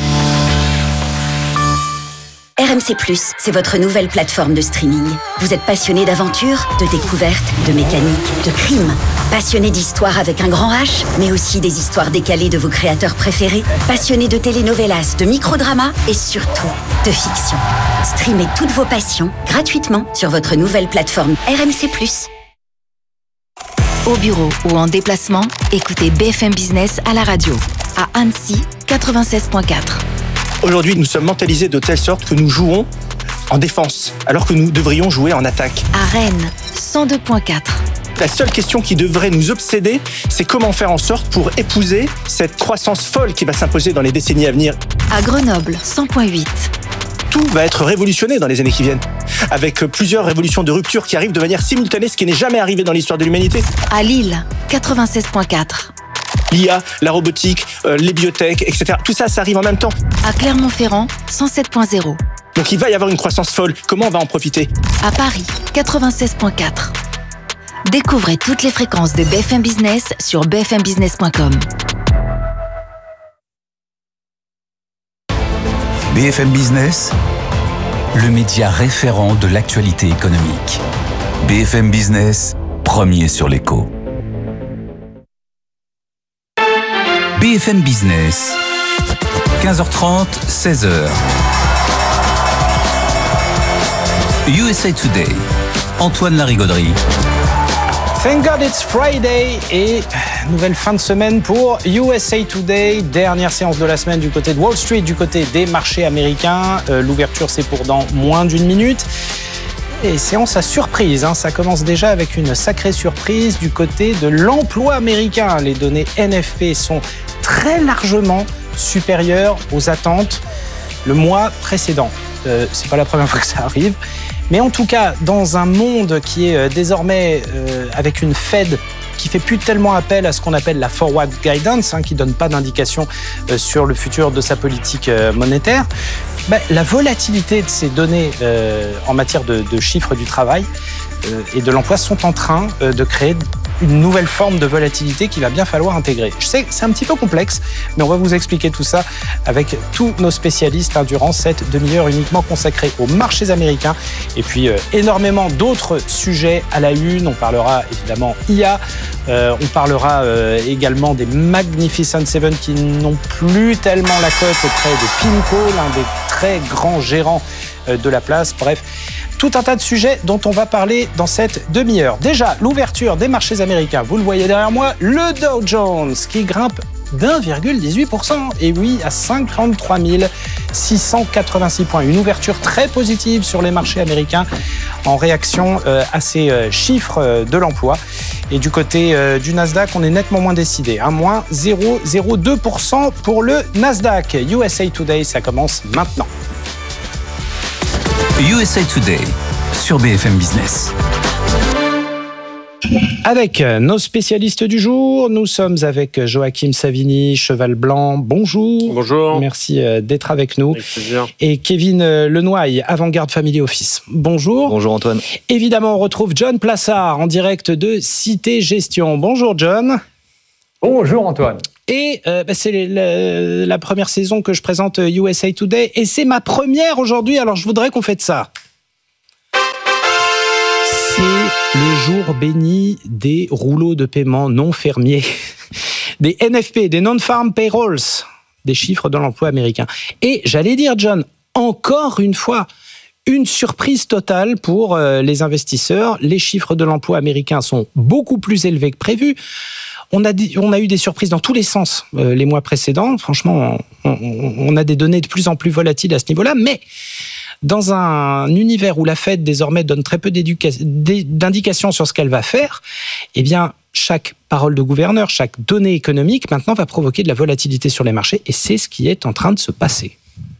R M C plus, c'est votre nouvelle plateforme de streaming. Vous êtes passionné d'aventure, de découverte, de mécanique, de crime. Passionné d'histoire avec un grand H, mais aussi des histoires décalées de vos créateurs préférés. Passionné de telenovelas, de microdramas et surtout de fiction. Streamez toutes vos passions gratuitement sur votre nouvelle plateforme R M C plus. Au bureau ou en déplacement, écoutez B F M Business à la radio. À Annecy, quatre-vingt-seize virgule quatre. Aujourd'hui, nous sommes mentalisés de telle sorte que nous jouons en défense, alors que nous devrions jouer en attaque. À Rennes, cent deux virgule quatre. La seule question qui devrait nous obséder, c'est comment faire en sorte pour épouser cette croissance folle qui va s'imposer dans les décennies à venir. À Grenoble, cent virgule huit. Tout va être révolutionné dans les années qui viennent, avec plusieurs révolutions de rupture qui arrivent de manière simultanée, ce qui n'est jamais arrivé dans l'histoire de l'humanité. À Lille, quatre-vingt-seize virgule quatre. L'I A, la robotique, euh, les biotech, et cetera. Tout ça, ça arrive en même temps. À Clermont-Ferrand, cent sept virgule zéro. Donc il va y avoir une croissance folle. Comment on va en profiter? À Paris, quatre-vingt-seize virgule quatre. Découvrez toutes les fréquences de B F M Business sur b f m business point com. B F M Business, le média référent de l'actualité économique. B F M Business, premier sur l'écho. B F M Business, quinze heures trente, seize heures. U S A Today, Antoine Larigauderie. Thank God it's Friday et nouvelle fin de semaine pour U S A Today. Dernière séance de la semaine du côté de Wall Street, du côté des marchés américains. Euh, l'ouverture, c'est pour dans moins d'une minute. Et séance à surprise, hein. Ça commence déjà avec une sacrée surprise du côté de l'emploi américain. Les données N F P sont très largement supérieures aux attentes le mois précédent. Euh, c'est pas la première fois que ça arrive. Mais en tout cas, dans un monde qui est désormais euh, avec une Fed qui fait plus tellement appel à ce qu'on appelle la forward guidance, hein, qui donne pas d'indication euh, sur le futur de sa politique euh, monétaire, bah, la volatilité de ces données euh, en matière de, de chiffres du travail euh, et de l'emploi sont en train euh, de créer une nouvelle forme de volatilité qu'il va bien falloir intégrer. Je sais que c'est un petit peu complexe, mais on va vous expliquer tout ça avec tous nos spécialistes hein, durant cette demi-heure uniquement consacrée aux marchés américains. Et puis euh, énormément d'autres sujets à la une. On parlera évidemment I A, euh, on parlera euh, également des Magnificent Seven qui n'ont plus tellement la cote auprès de Pinko, l'un des très grands gérants euh, de la place. Bref, tout un tas de sujets dont on va parler dans cette demi-heure. Déjà, l'ouverture des marchés américains. Vous le voyez derrière moi, le Dow Jones qui grimpe d'un virgule dix-huit pour cent, et oui, à cinquante-trois mille six cent quatre-vingt-six points. Une ouverture très positive sur les marchés américains en réaction euh, à ces euh, chiffres euh, de l'emploi. Et du côté euh, du Nasdaq, on est nettement moins décidé, hein, moins zéro virgule zéro deux pour cent pour le Nasdaq. U S A Today, ça commence maintenant. U S A Today sur B F M Business. Avec nos spécialistes du jour, nous sommes avec Joachim Savini, Cheval Blanc. Bonjour. Bonjour. Merci d'être avec nous. Avec plaisir. Et Kevin Lenoy, Avant-Garde Family Office. Bonjour. Bonjour Antoine. Évidemment, on retrouve John Plassard en direct de Cité Gestion. Bonjour John. Bonjour Antoine. Et euh, bah, c'est la, la première saison que je présente U S A Today. Et c'est ma première aujourd'hui, alors je voudrais qu'on fête ça. C'est le jour béni des rouleaux de paiement non fermiers, des N F P, des Non-Farm Payrolls, des chiffres de l'emploi américain. Et j'allais dire, John, encore une fois, une surprise totale pour euh, les investisseurs. Les chiffres de l'emploi américain sont beaucoup plus élevés que prévu. On a, dit, on a eu des surprises dans tous les sens euh, les mois précédents. Franchement, on, on, on a des données de plus en plus volatiles à ce niveau-là, mais dans un univers où la Fed désormais donne très peu d'indications sur ce qu'elle va faire, eh bien, chaque parole de gouverneur, chaque donnée économique, maintenant, va provoquer de la volatilité sur les marchés, et c'est ce qui est en train de se passer.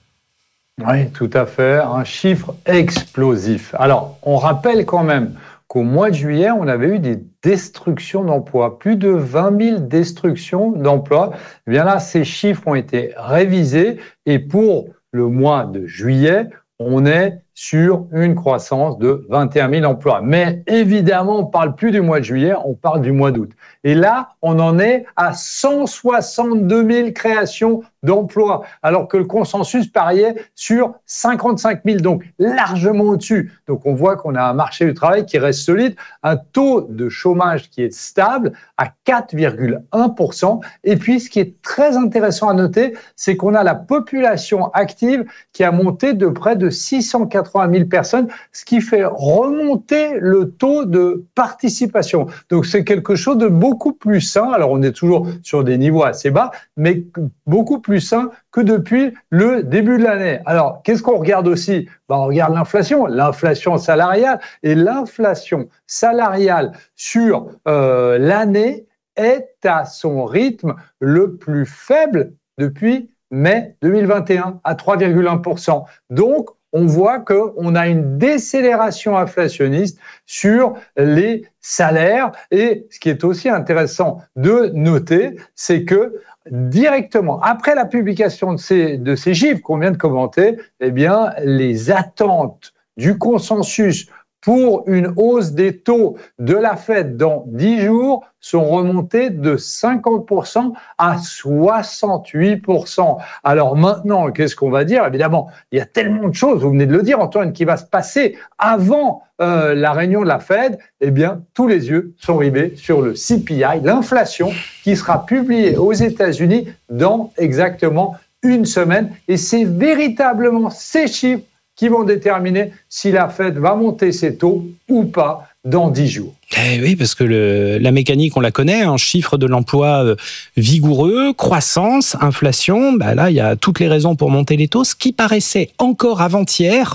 Oui, tout à fait. Un chiffre explosif. Alors, on rappelle quand même qu'au mois de juillet, on avait eu des destructions d'emplois, plus de vingt mille destructions d'emplois. Eh bien là, ces chiffres ont été révisés, et pour le mois de juillet, on est sur une croissance de vingt et un mille emplois. Mais évidemment, on ne parle plus du mois de juillet, on parle du mois d'août. Et là, on en est à cent soixante-deux mille créations d'emplois, alors que le consensus pariait sur cinquante-cinq mille, donc largement au-dessus. Donc on voit qu'on a un marché du travail qui reste solide, un taux de chômage qui est stable à quatre virgule un pour cent. Et puis, ce qui est très intéressant à noter, c'est qu'on a la population active qui a monté de près de six cent quatre-vingt mille personnes, ce qui fait remonter le taux de participation. Donc c'est quelque chose de beaucoup plus sain. Alors on est toujours sur des niveaux assez bas, mais beaucoup plus plus sain que depuis le début de l'année. Alors, qu'est-ce qu'on regarde aussi ? Ben, on regarde l'inflation, l'inflation salariale. Et l'inflation salariale sur euh, l'année est à son rythme le plus faible depuis mai deux mille vingt et un, à trois virgule un pour cent. Donc, on voit qu'on a une décélération inflationniste sur les salaires. Et ce qui est aussi intéressant de noter, c'est que directement après la publication de ces, de ces chiffres qu'on vient de commenter, eh bien, les attentes du consensus pour une hausse des taux de la Fed dans dix jours sont remontées de cinquante pour cent à soixante-huit pour cent. Alors maintenant, qu'est-ce qu'on va dire ? Évidemment, il y a tellement de choses, vous venez de le dire Antoine, qui va se passer avant euh, la réunion de la Fed. Eh bien, tous les yeux sont rivés sur le C P I, l'inflation, qui sera publiée aux États-Unis dans exactement une semaine. Et c'est véritablement ces chiffres qui vont déterminer si la Fed va monter ses taux ou pas dans dix jours. Eh oui, parce que le, la mécanique, on la connaît, un chiffre de l'emploi euh, vigoureux, croissance, inflation, bah là, il y a toutes les raisons pour monter les taux, ce qui paraissait encore avant-hier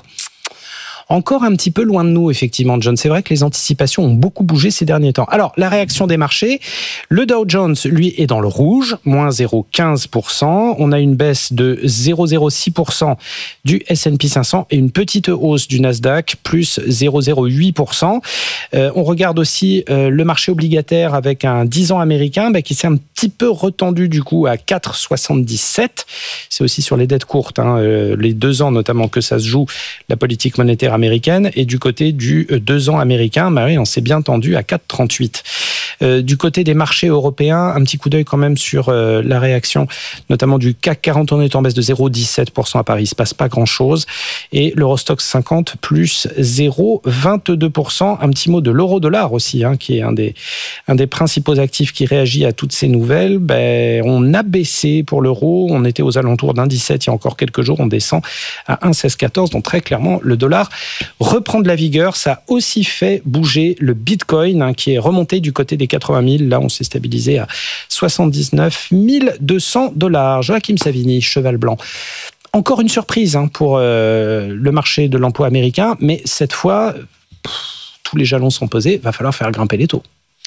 encore un petit peu loin de nous, effectivement, John. C'est vrai que les anticipations ont beaucoup bougé ces derniers temps. Alors, la réaction des marchés, le Dow Jones, lui, est dans le rouge, moins zéro virgule quinze pour cent. On a une baisse de zéro virgule zéro six pour cent du S and P cinq cents et une petite hausse du Nasdaq, plus zéro virgule zéro huit pour cent. Euh, on regarde aussi euh, le marché obligataire avec un dix ans américain bah, qui s'est un petit peu retendu du coup à quatre virgule soixante-dix-sept. C'est aussi sur les dettes courtes, hein, euh, les deux ans notamment que ça se joue, la politique monétaire américaine. Et du côté du deux ans américain, bah oui, on s'est bien tendu à quatre virgule trente-huit. Euh, du côté des marchés européens, un petit coup d'œil quand même sur euh, la réaction, notamment du C A C quarante. On est en baisse de zéro virgule dix-sept pour cent à Paris. Il ne se passe pas grand-chose. Et l'Eurostoxx cinquante plus zéro virgule vingt-deux pour cent. Un petit mot de l'euro-dollar aussi, hein, qui est un des, un des principaux actifs qui réagit à toutes ces nouvelles. Ben, on a baissé pour l'euro. On était aux alentours d'un dix-sept il y a encore quelques jours. On descend à un virgule seize quatorze. Donc très clairement, le dollar reprend de la vigueur. Ça a aussi fait bouger le Bitcoin, hein, qui est remonté du côté des quatre-vingt mille. Là, on s'est stabilisé à soixante-dix-neuf mille deux cents dollars. Joachim Savini, cheval blanc. Encore une surprise hein, pour euh, le marché de l'emploi américain, mais cette fois, pff, tous les jalons sont posés, va falloir faire grimper les taux.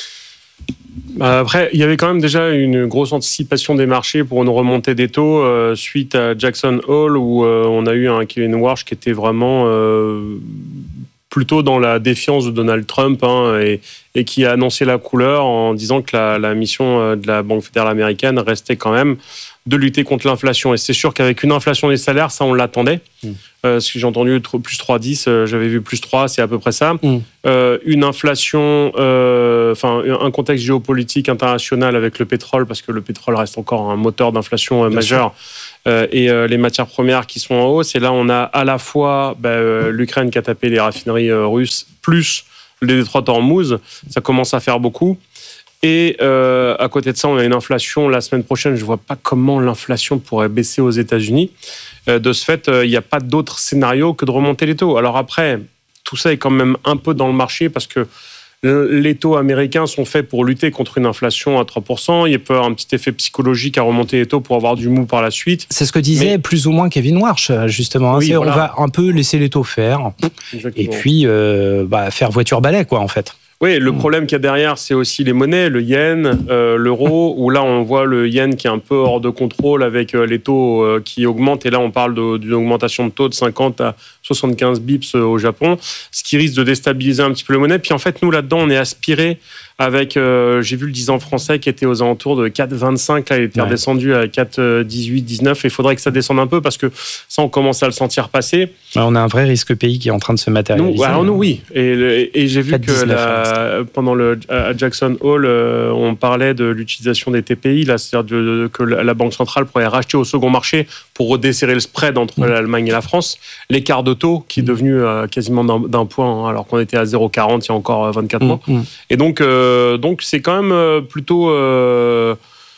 Après, il y avait quand même déjà une grosse anticipation des marchés pour une remontée des taux euh, suite à Jackson Hole, où euh, on a eu un Kevin Warsh qui était vraiment euh, plutôt dans la défiance de Donald Trump hein, et, et qui a annoncé la couleur en disant que la, la mission de la Banque fédérale américaine restait quand même de lutter contre l'inflation. Et c'est sûr qu'avec une inflation des salaires, ça, on l'attendait. Mmh. Euh, ce que j'ai entendu, plus trois virgule dix, euh, j'avais vu plus trois, c'est à peu près ça. Mmh. Euh, une inflation, euh, enfin, un contexte géopolitique international avec le pétrole, parce que le pétrole reste encore un moteur d'inflation euh, majeur, euh, et euh, les matières premières qui sont en hausse. Et là, on a à la fois bah, euh, l'Ukraine qui a tapé les raffineries euh, russes, plus les détroits de Hormuz. Ça commence à faire beaucoup. Et euh, à côté de ça, on a une inflation la semaine prochaine. Je ne vois pas comment l'inflation pourrait baisser aux États-Unis. Euh, de ce fait, il euh, n'y a pas d'autre scénario que de remonter les taux. Alors après, tout ça est quand même un peu dans le marché parce que les taux américains sont faits pour lutter contre une inflation à trois pour cent. Il peut y avoir un petit effet psychologique à remonter les taux pour avoir du mou par la suite. C'est ce que disait Mais... plus ou moins Kevin Warsh, justement. Oui, voilà. On va un peu laisser les taux faire. Exactement. Et puis euh, bah, faire voiture-balai, quoi, en fait. Oui, le problème qu'il y a derrière, c'est aussi les monnaies, le yen, euh, l'euro, où là, on voit le yen qui est un peu hors de contrôle avec euh, les taux euh, qui augmentent. Et là, on parle de, d'une augmentation de taux de cinquante à soixante-quinze bips au Japon, ce qui risque de déstabiliser un petit peu les monnaies. Puis en fait, nous, là-dedans, on est aspiré avec, euh, j'ai vu le dix ans français qui était aux alentours de quatre virgule vingt-cinq, là, il était ouais. redescendu à quatre virgule dix-huit, dix-neuf. Il faudrait que ça descende un peu parce que ça, on commence à le sentir passer. Ouais, on a un vrai risque pays qui est en train de se matérialiser. Nous, alors nous, oui. Et, et, et j'ai vu que la, pendant le, à Jackson Hole, euh, on parlait de l'utilisation des T P I, là, c'est-à-dire de, de, que la Banque centrale pourrait racheter au second marché pour redesserrer le spread entre mmh. l'Allemagne et la France. L'écart de taux qui est devenu euh, quasiment d'un, d'un point, hein, alors qu'on était à zéro virgule quarante il y a encore vingt-quatre mmh. mois. Mmh. Et donc, euh, donc c'est quand même plutôt euh,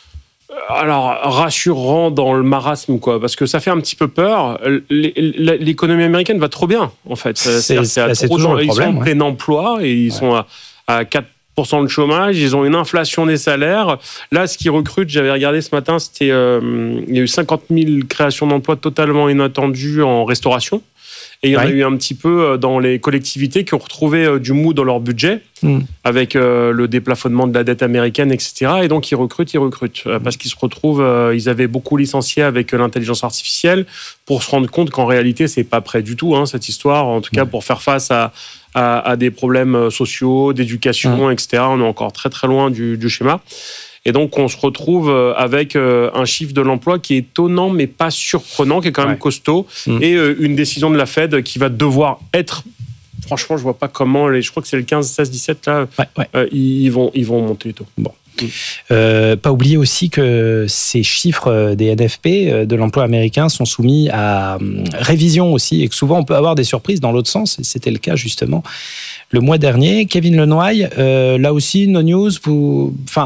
alors rassurant dans le marasme, quoi, parce que ça fait un petit peu peur. L'économie américaine va trop bien, en fait. C'est, c'est, c'est, c'est toujours le problème. Ils sont en ouais. plein emploi et ils ouais. sont à, à quatre pour cent de chômage, ils ont une inflation des salaires. Là, ce qu'ils recrutent, j'avais regardé ce matin, c'était euh, il y a eu cinquante mille créations d'emplois totalement inattendues en restauration. Et il y en ouais. a eu un petit peu dans les collectivités qui ont retrouvé du mou dans leur budget, mmh. avec euh, le déplafonnement de la dette américaine, et cetera. Et donc, ils recrutent, ils recrutent. Mmh. Parce qu'ils se retrouvent, euh, ils avaient beaucoup licencié avec l'intelligence artificielle pour se rendre compte qu'en réalité, c'est pas prêt du tout, hein, cette histoire. En tout cas, mmh. pour faire face à, à, à des problèmes sociaux, d'éducation, mmh. et cetera. On est encore très, très loin du, du schéma. Et donc, on se retrouve avec un chiffre de l'emploi qui est étonnant, mais pas surprenant, qui est quand même ouais. costaud, mmh. et une décision de la Fed qui va devoir être... Franchement, je vois pas comment... Les, je crois que c'est le quinze, seize, dix-sept, là, ouais, ouais. Euh, ils, vont, ils vont monter les taux. Bon. Mmh. Euh, pas oublier aussi que ces chiffres des N F P de l'emploi américain sont soumis à révision aussi, et que souvent, on peut avoir des surprises dans l'autre sens, et c'était le cas, justement, le mois dernier. Kevin Lenoy, euh, là aussi, No News, vous... Enfin...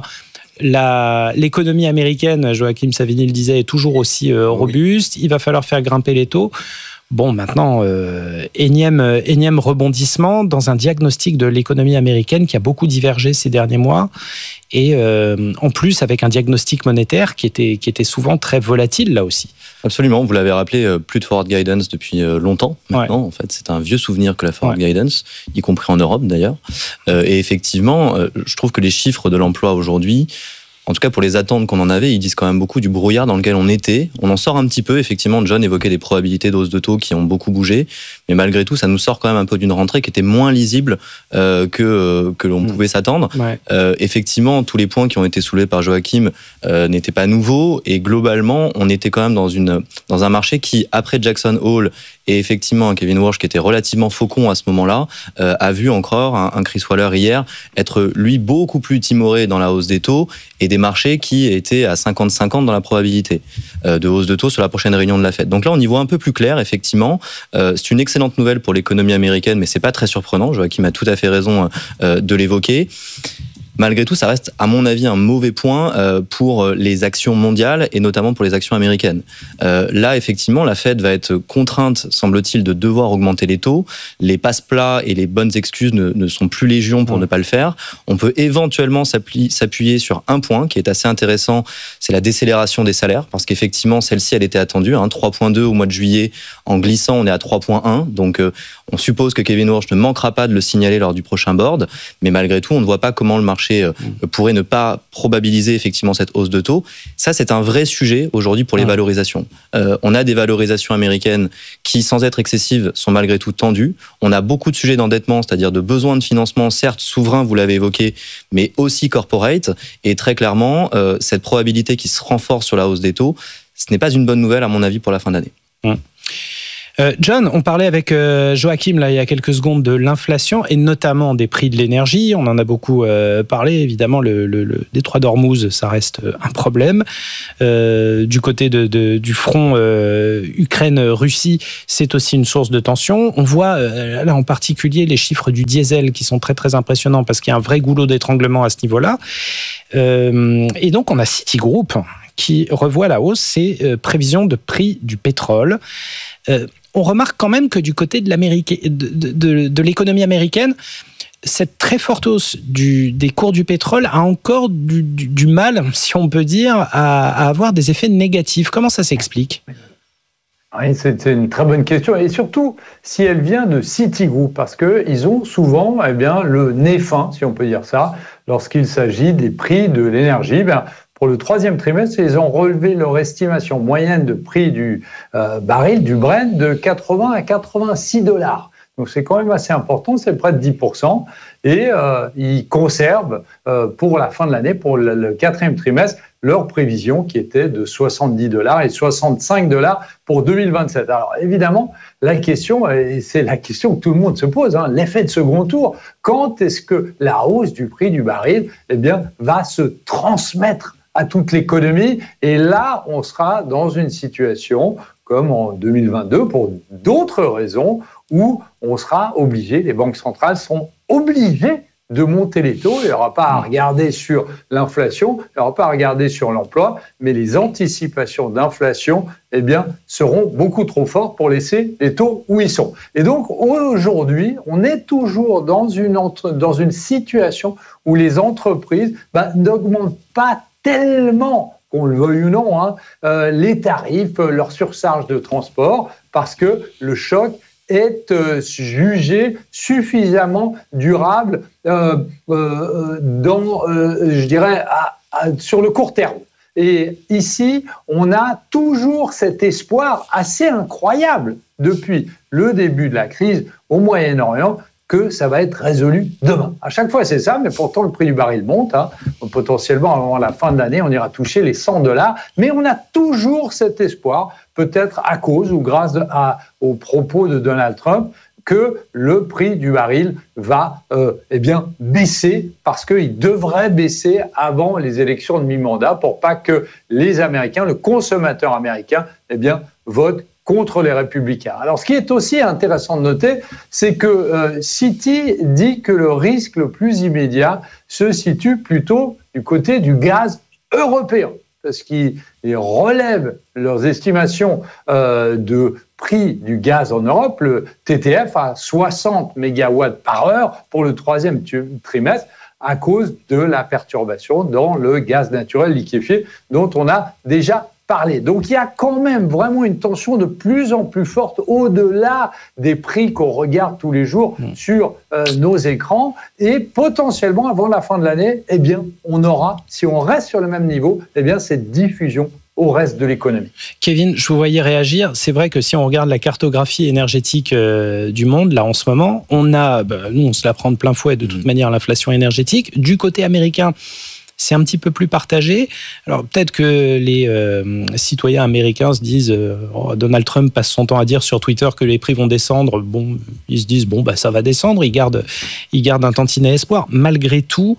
La, l'économie américaine, Joachim Savini le disait, est toujours aussi euh, robuste. Il va falloir faire grimper les taux. Bon, maintenant, euh, énième, énième rebondissement dans un diagnostic de l'économie américaine qui a beaucoup divergé ces derniers mois. Et euh, en plus, avec un diagnostic monétaire qui était, qui était souvent très volatile, là aussi. Absolument, vous l'avez rappelé, plus de forward guidance depuis longtemps maintenant. Ouais. En fait, c'est un vieux souvenir que la forward ouais. guidance, y compris en Europe d'ailleurs. Euh, et effectivement, je trouve que les chiffres de l'emploi aujourd'hui en tout cas pour les attentes qu'on en avait, ils disent quand même beaucoup du brouillard dans lequel on était. On en sort un petit peu, effectivement. John évoquait des probabilités de hausse de taux qui ont beaucoup bougé, mais malgré tout, ça nous sort quand même un peu d'une rentrée qui était moins lisible euh, que, que l'on mmh. pouvait s'attendre. Ouais. Euh, effectivement, tous les points qui ont été soulevés par Joachim euh, n'étaient pas nouveaux, et globalement, on était quand même dans, une, dans un marché qui, après Jackson Hole et effectivement un Kevin Warsh qui était relativement faucon à ce moment-là, euh, a vu encore un, un Chris Waller hier être, lui, beaucoup plus timoré dans la hausse des taux, et des marchés qui étaient à cinquante cinquante dans la probabilité euh, de hausse de taux sur la prochaine réunion de la Fed. Donc là, on y voit un peu plus clair, effectivement. Euh, c'est une excellente nouvelle pour l'économie américaine, mais c'est pas très surprenant. Joachim a tout à fait raison euh, de l'évoquer. Malgré tout, ça reste, à mon avis, un mauvais point pour les actions mondiales et notamment pour les actions américaines. Euh, là, effectivement, la Fed va être contrainte, semble-t-il, de devoir augmenter les taux. Les passe-plats et les bonnes excuses ne, ne sont plus légion pour mmh. ne pas le faire. On peut éventuellement s'appuyer sur un point qui est assez intéressant, c'est la décélération des salaires, parce qu'effectivement, celle-ci, elle était attendue, hein, trois virgule deux au mois de juillet. En glissant, on est à trois virgule un. Donc, euh, on suppose que Kevin Warsh ne manquera pas de le signaler lors du prochain board. Mais malgré tout, on ne voit pas comment le marché pourrait ne pas probabiliser effectivement cette hausse de taux. Ça, c'est un vrai sujet aujourd'hui pour les valorisations. Euh, on a des valorisations américaines qui, sans être excessives, sont malgré tout tendues. On a beaucoup de sujets d'endettement, c'est-à-dire de besoins de financement, certes souverains, vous l'avez évoqué, mais aussi corporate. Et très clairement, euh, cette probabilité qui se renforce sur la hausse des taux, ce n'est pas une bonne nouvelle à mon avis pour la fin d'année. Mmh. Euh, John, on parlait avec euh, Joachim là, il y a quelques secondes de l'inflation et notamment des prix de l'énergie. On en a beaucoup euh, parlé. Évidemment, le, le, le détroit d'Ormuz, ça reste un problème. Euh, du côté de, de, du front euh, Ukraine-Russie, c'est aussi une source de tension. On voit euh, là en particulier les chiffres du diesel qui sont très très impressionnants parce qu'il y a un vrai goulot d'étranglement à ce niveau-là. Euh, et donc, on a Citigroup qui revoit à la hausse ses euh, prévisions de prix du pétrole. Euh, on remarque quand même que du côté de, l'Amérique, de, de, de, de l'économie américaine, cette très forte hausse du, des cours du pétrole a encore du, du, du mal, si on peut dire, à, à avoir des effets négatifs. Comment ça s'explique ? Oui, c'est une très bonne question, et surtout si elle vient de Citigroup, parce qu'ils ont souvent eh bien, le nez fin, si on peut dire ça, lorsqu'il s'agit des prix de l'énergie. Ben, pour le troisième trimestre, ils ont relevé leur estimation moyenne de prix du euh, baril, du Brent, de quatre-vingts à quatre-vingt-six dollars. Donc c'est quand même assez important, c'est près de dix pour cent. Et euh, ils conservent euh, pour la fin de l'année, pour le, le quatrième trimestre, leur prévision qui était de soixante-dix dollars et soixante-cinq dollars pour deux mille vingt-sept. Alors évidemment, la question, et c'est la question que tout le monde se pose, hein, l'effet de second tour, quand est-ce que la hausse du prix du baril eh bien, va se transmettre à toute l'économie? Et là, on sera dans une situation comme en deux mille vingt-deux, pour d'autres raisons, où on sera obligé, les banques centrales sont obligées de monter les taux. Il n'y aura pas à regarder sur l'inflation, il n'y aura pas à regarder sur l'emploi, mais les anticipations d'inflation eh bien, seront beaucoup trop fortes pour laisser les taux où ils sont. Et donc, aujourd'hui, on est toujours dans une, entre, dans une situation où les entreprises ben, n'augmentent pas tellement, qu'on le veuille ou non, hein, euh, les tarifs, leur surcharge de transport, parce que le choc est euh, jugé suffisamment durable euh, euh, dans, euh, je dirais, à, à, sur le court terme. Et ici, on a toujours cet espoir assez incroyable depuis le début de la crise au Moyen-Orient que ça va être résolu demain. À chaque fois, c'est ça, mais pourtant, le prix du baril monte. Hein. Potentiellement, avant la fin de l'année, on ira toucher les cent dollars. Mais on a toujours cet espoir, peut-être à cause ou grâce à, aux propos de Donald Trump, que le prix du baril va euh, eh bien, baisser, parce qu'il devrait baisser avant les élections de mi-mandat pour pas que les Américains, le consommateur américain, eh bien, vote contre les républicains. Alors, ce qui est aussi intéressant de noter, c'est que euh, Citi dit que le risque le plus immédiat se situe plutôt du côté du gaz européen, parce qu'ils relèvent leurs estimations euh, de prix du gaz en Europe, le T T F, à soixante mégawatts par heure pour le troisième trimestre, à cause de la perturbation dans le gaz naturel liquéfié dont on a déjà parler. Donc, il y a quand même vraiment une tension de plus en plus forte au-delà des prix qu'on regarde tous les jours mmh. sur euh, nos écrans. Et potentiellement, avant la fin de l'année, eh bien, on aura, si on reste sur le même niveau, eh bien, cette diffusion au reste de l'économie. Kevin, je vous voyais réagir. C'est vrai que si on regarde la cartographie énergétique euh, du monde, là, en ce moment, on a, bah, nous, on se la prend de plein fouet de toute mmh. manière, l'inflation énergétique. Du côté américain, c'est un petit peu plus partagé. Alors, peut-être que les euh, citoyens américains se disent, euh, oh, Donald Trump passe son temps à dire sur Twitter que les prix vont descendre. Bon, ils se disent, bon, bah, ça va descendre. Ils gardent, ils gardent un tantinet espoir. Malgré tout,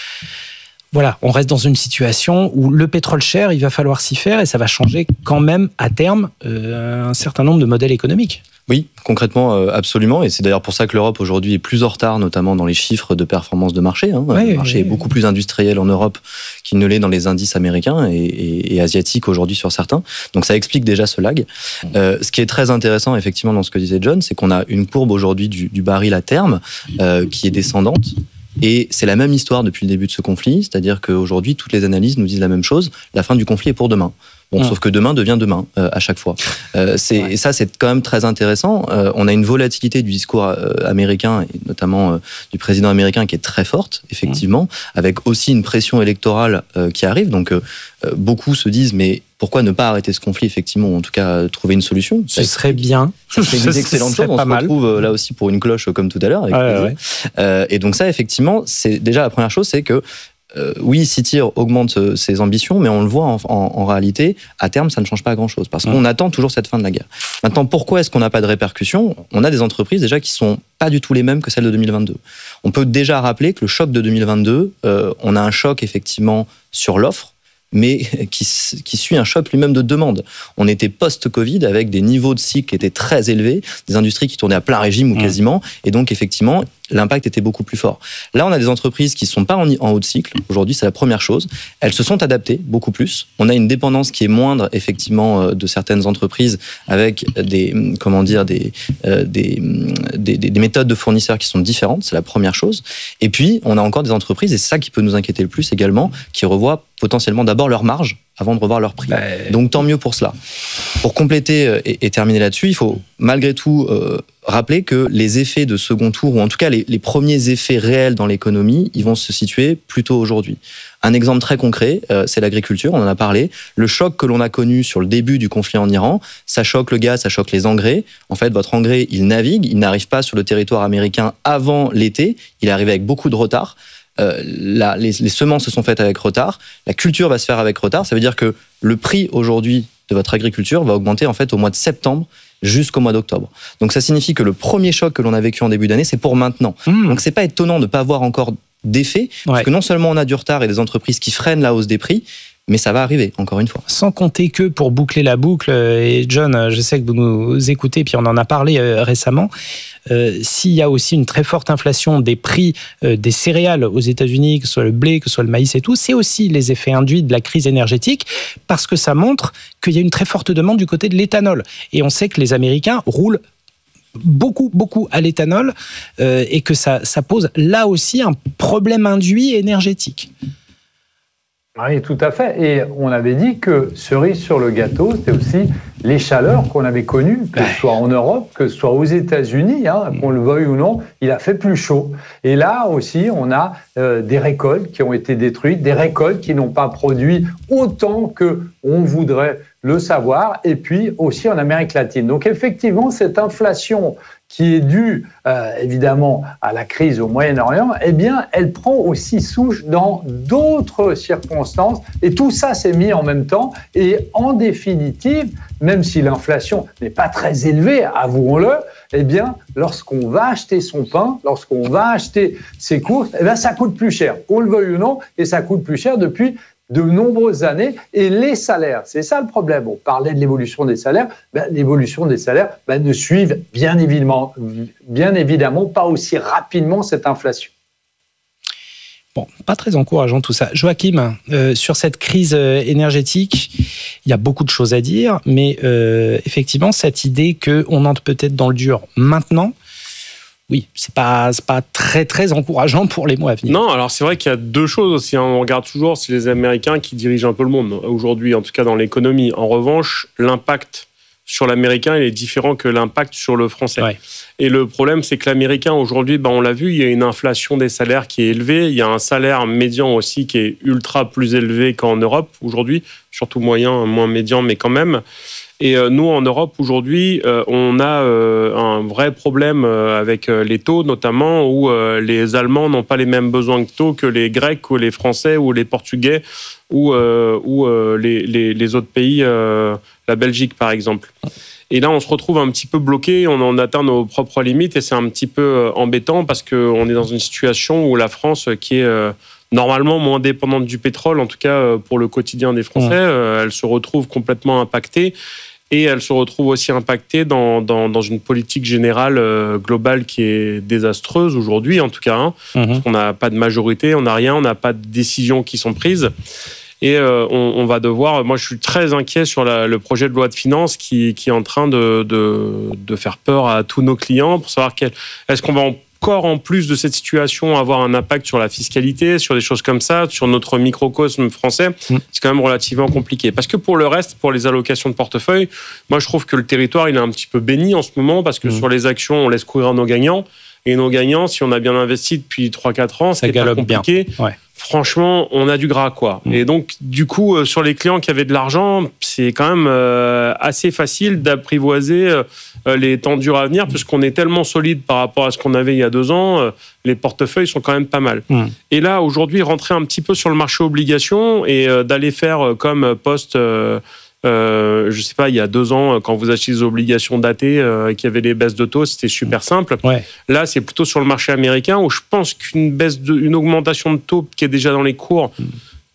voilà, on reste dans une situation où le pétrole cher, il va falloir s'y faire et ça va changer quand même à terme euh, un certain nombre de modèles économiques. Oui, concrètement, euh, absolument. Et c'est d'ailleurs pour ça que l'Europe aujourd'hui est plus en retard, notamment dans les chiffres de performance de marché. Hein. Ouais, le marché ouais, est beaucoup plus industriel en Europe qu'il ne l'est dans les indices américains et, et, et asiatiques aujourd'hui sur certains. Donc ça explique déjà ce lag. Euh, ce qui est très intéressant, effectivement, dans ce que disait John, c'est qu'on a une courbe aujourd'hui du, du baril à terme euh, qui est descendante. Et c'est la même histoire depuis le début de ce conflit, c'est-à-dire qu'aujourd'hui, toutes les analyses nous disent la même chose, la fin du conflit est pour demain. Bon, mmh. Sauf que demain devient demain euh, à chaque fois. Euh, c'est, ouais. Et ça, c'est quand même très intéressant. Euh, on a une volatilité du discours euh, américain, et notamment euh, du président américain, qui est très forte, effectivement, mmh. avec aussi une pression électorale euh, qui arrive. Donc, euh, beaucoup se disent, mais pourquoi ne pas arrêter ce conflit, effectivement, ou en tout cas euh, trouver une solution ? Ce serait bien. C'est une excellente chose. On se retrouve euh, là aussi pour une cloche, comme tout à l'heure. Avec ouais, ouais. Euh, et donc ça, effectivement, c'est déjà la première chose, c'est que Euh, oui, Cityr augmente euh, ses ambitions, mais on le voit en, en, en réalité, à terme, ça ne change pas grand-chose, parce qu'on mmh. attend toujours cette fin de la guerre. Maintenant, pourquoi est-ce qu'on n'a pas de répercussions ? On a des entreprises déjà qui sont pas du tout les mêmes que celles de deux mille vingt-deux. On peut déjà rappeler que le choc de deux mille vingt-deux, euh, on a un choc effectivement sur l'offre, mais qui, qui suit un choc lui-même de demande. On était post-Covid avec des niveaux de cycle qui étaient très élevés, des industries qui tournaient à plein régime ou quasiment, et donc effectivement, l'impact était beaucoup plus fort. Là, on a des entreprises qui ne sont pas en, en haut de cycle. Aujourd'hui, c'est la première chose. Elles se sont adaptées beaucoup plus. On a une dépendance qui est moindre, effectivement, de certaines entreprises avec des, comment dire, des, euh, des, des, des, des méthodes de fournisseurs qui sont différentes. C'est la première chose. Et puis, on a encore des entreprises, et c'est ça qui peut nous inquiéter le plus également, qui revoient potentiellement d'abord leur marge avant de revoir leur prix. Bah... Donc, tant mieux pour cela. Pour compléter et, et terminer là-dessus, il faut malgré tout euh, rappeler que les effets de second tour, ou en tout cas les, les premiers effets réels dans l'économie, ils vont se situer plutôt aujourd'hui. Un exemple très concret, euh, c'est l'agriculture, on en a parlé. Le choc que l'on a connu sur le début du conflit en Iran, ça choque le gaz, ça choque les engrais. En fait, votre engrais, il navigue, il n'arrive pas sur le territoire américain avant l'été, il est arrivé avec beaucoup de retard. Euh, la, les, les semences se sont faites avec retard, la culture va se faire avec retard, ça veut dire que le prix aujourd'hui de votre agriculture va augmenter en fait au mois de septembre jusqu'au mois d'octobre. Donc ça signifie que le premier choc que l'on a vécu en début d'année, c'est pour maintenant. Mmh. Donc c'est pas étonnant de ne pas avoir encore d'effet, ouais. parce que non seulement on a du retard et des entreprises qui freinent la hausse des prix, mais ça va arriver, encore une fois. Sans compter que, pour boucler la boucle, et John, je sais que vous nous écoutez, puis on en a parlé récemment, euh, s'il y a aussi une très forte inflation des prix euh, des céréales aux États-Unis, que ce soit le blé, que ce soit le maïs et tout, c'est aussi les effets induits de la crise énergétique, parce que ça montre qu'il y a une très forte demande du côté de l'éthanol. Et on sait que les Américains roulent beaucoup, beaucoup à l'éthanol, euh, et que ça, ça pose là aussi un problème induit énergétique. Oui, tout à fait. Et on avait dit que cerise sur le gâteau, c'était aussi les chaleurs qu'on avait connues, que ce soit en Europe, que ce soit aux États-Unis, hein, qu'on le veuille ou non, il a fait plus chaud. Et là aussi, on a euh, des récoltes qui ont été détruites, des récoltes qui n'ont pas produit autant qu'on voudrait le savoir, et puis aussi en Amérique latine. Donc effectivement, cette inflation qui est due euh, évidemment à la crise au Moyen-Orient, eh bien, elle prend aussi souche dans d'autres circonstances. Et tout ça s'est mis en même temps. Et en définitive, même si l'inflation n'est pas très élevée, avouons-le, eh bien, lorsqu'on va acheter son pain, lorsqu'on va acheter ses courses, eh bien, ça coûte plus cher, qu'on le veuille ou non, et ça coûte plus cher depuis de nombreuses années, et les salaires, c'est ça le problème. On parlait de l'évolution des salaires, ben, l'évolution des salaires ben, ne suivent bien évidemment, bien évidemment pas aussi rapidement cette inflation. Bon, pas très encourageant tout ça. Joachim, euh, sur cette crise énergétique, il y a beaucoup de choses à dire, mais euh, effectivement, cette idée qu'on entre peut-être dans le dur maintenant, oui, c'est pas, c'est pas très, très encourageant pour les mois à venir. Non, alors c'est vrai qu'il y a deux choses aussi. Hein. On regarde toujours, c'est les Américains qui dirigent un peu le monde aujourd'hui, en tout cas dans l'économie. En revanche, l'impact sur l'américain, il est différent que l'impact sur le français. Ouais. Et le problème, c'est que l'américain, aujourd'hui, ben, on l'a vu, il y a une inflation des salaires qui est élevée. Il y a un salaire médian aussi qui est ultra plus élevé qu'en Europe aujourd'hui, surtout moyen, moins médian, mais quand même. Et euh, nous, en Europe, aujourd'hui, euh, on a euh, un vrai problème euh, avec euh, les taux, notamment, où euh, les Allemands n'ont pas les mêmes besoins de taux que les Grecs ou les Français ou les Portugais ou, euh, ou euh, les, les, les autres pays, euh, la Belgique, par exemple. Et là, on se retrouve un petit peu bloqué, on en atteint nos propres limites et c'est un petit peu embêtant parce qu'on est dans une situation où la France, qui est euh, normalement moins dépendante du pétrole, en tout cas euh, pour le quotidien des Français, mmh. euh, elle se retrouve complètement impactée. Et elle se retrouve aussi impactée dans, dans, dans une politique générale euh, globale qui est désastreuse aujourd'hui, en tout cas. Hein, mmh. Parce qu'on n'a pas de majorité, on n'a rien, on n'a pas de décisions qui sont prises. Et euh, on, on va devoir... Moi, je suis très inquiet sur la, le projet de loi de finances qui, qui est en train de, de, de faire peur à tous nos clients pour savoir quel, est-ce qu'on va en encore, en plus de cette situation, avoir un impact sur la fiscalité, sur des choses comme ça, sur notre microcosme français, mmh. c'est quand même relativement compliqué. Parce que pour le reste, pour les allocations de portefeuille, moi, je trouve que le territoire, il est un petit peu béni en ce moment, parce que mmh. sur les actions, on laisse courir nos gagnants. Et nos gagnants, si on a bien investi depuis trois quatre ans, c'est pas compliqué. Bien. Ouais. Franchement, on a du gras, quoi. Mmh. Et donc, du coup, euh, sur les clients qui avaient de l'argent, c'est quand même euh, assez facile d'apprivoiser euh, les temps durs à venir, puisqu'on est tellement solide par rapport à ce qu'on avait il y a deux ans, euh, les portefeuilles sont quand même pas mal. Mmh. Et là, aujourd'hui, rentrer un petit peu sur le marché obligations et euh, d'aller faire euh, comme poste... Euh, Euh, je sais pas, il y a deux ans, quand vous achetiez des obligations datées euh, et qu'il y avait des baisses de taux, c'était super simple. Ouais. Là, c'est plutôt sur le marché américain où je pense qu'une baisse de, une augmentation de taux qui est déjà dans les cours mm.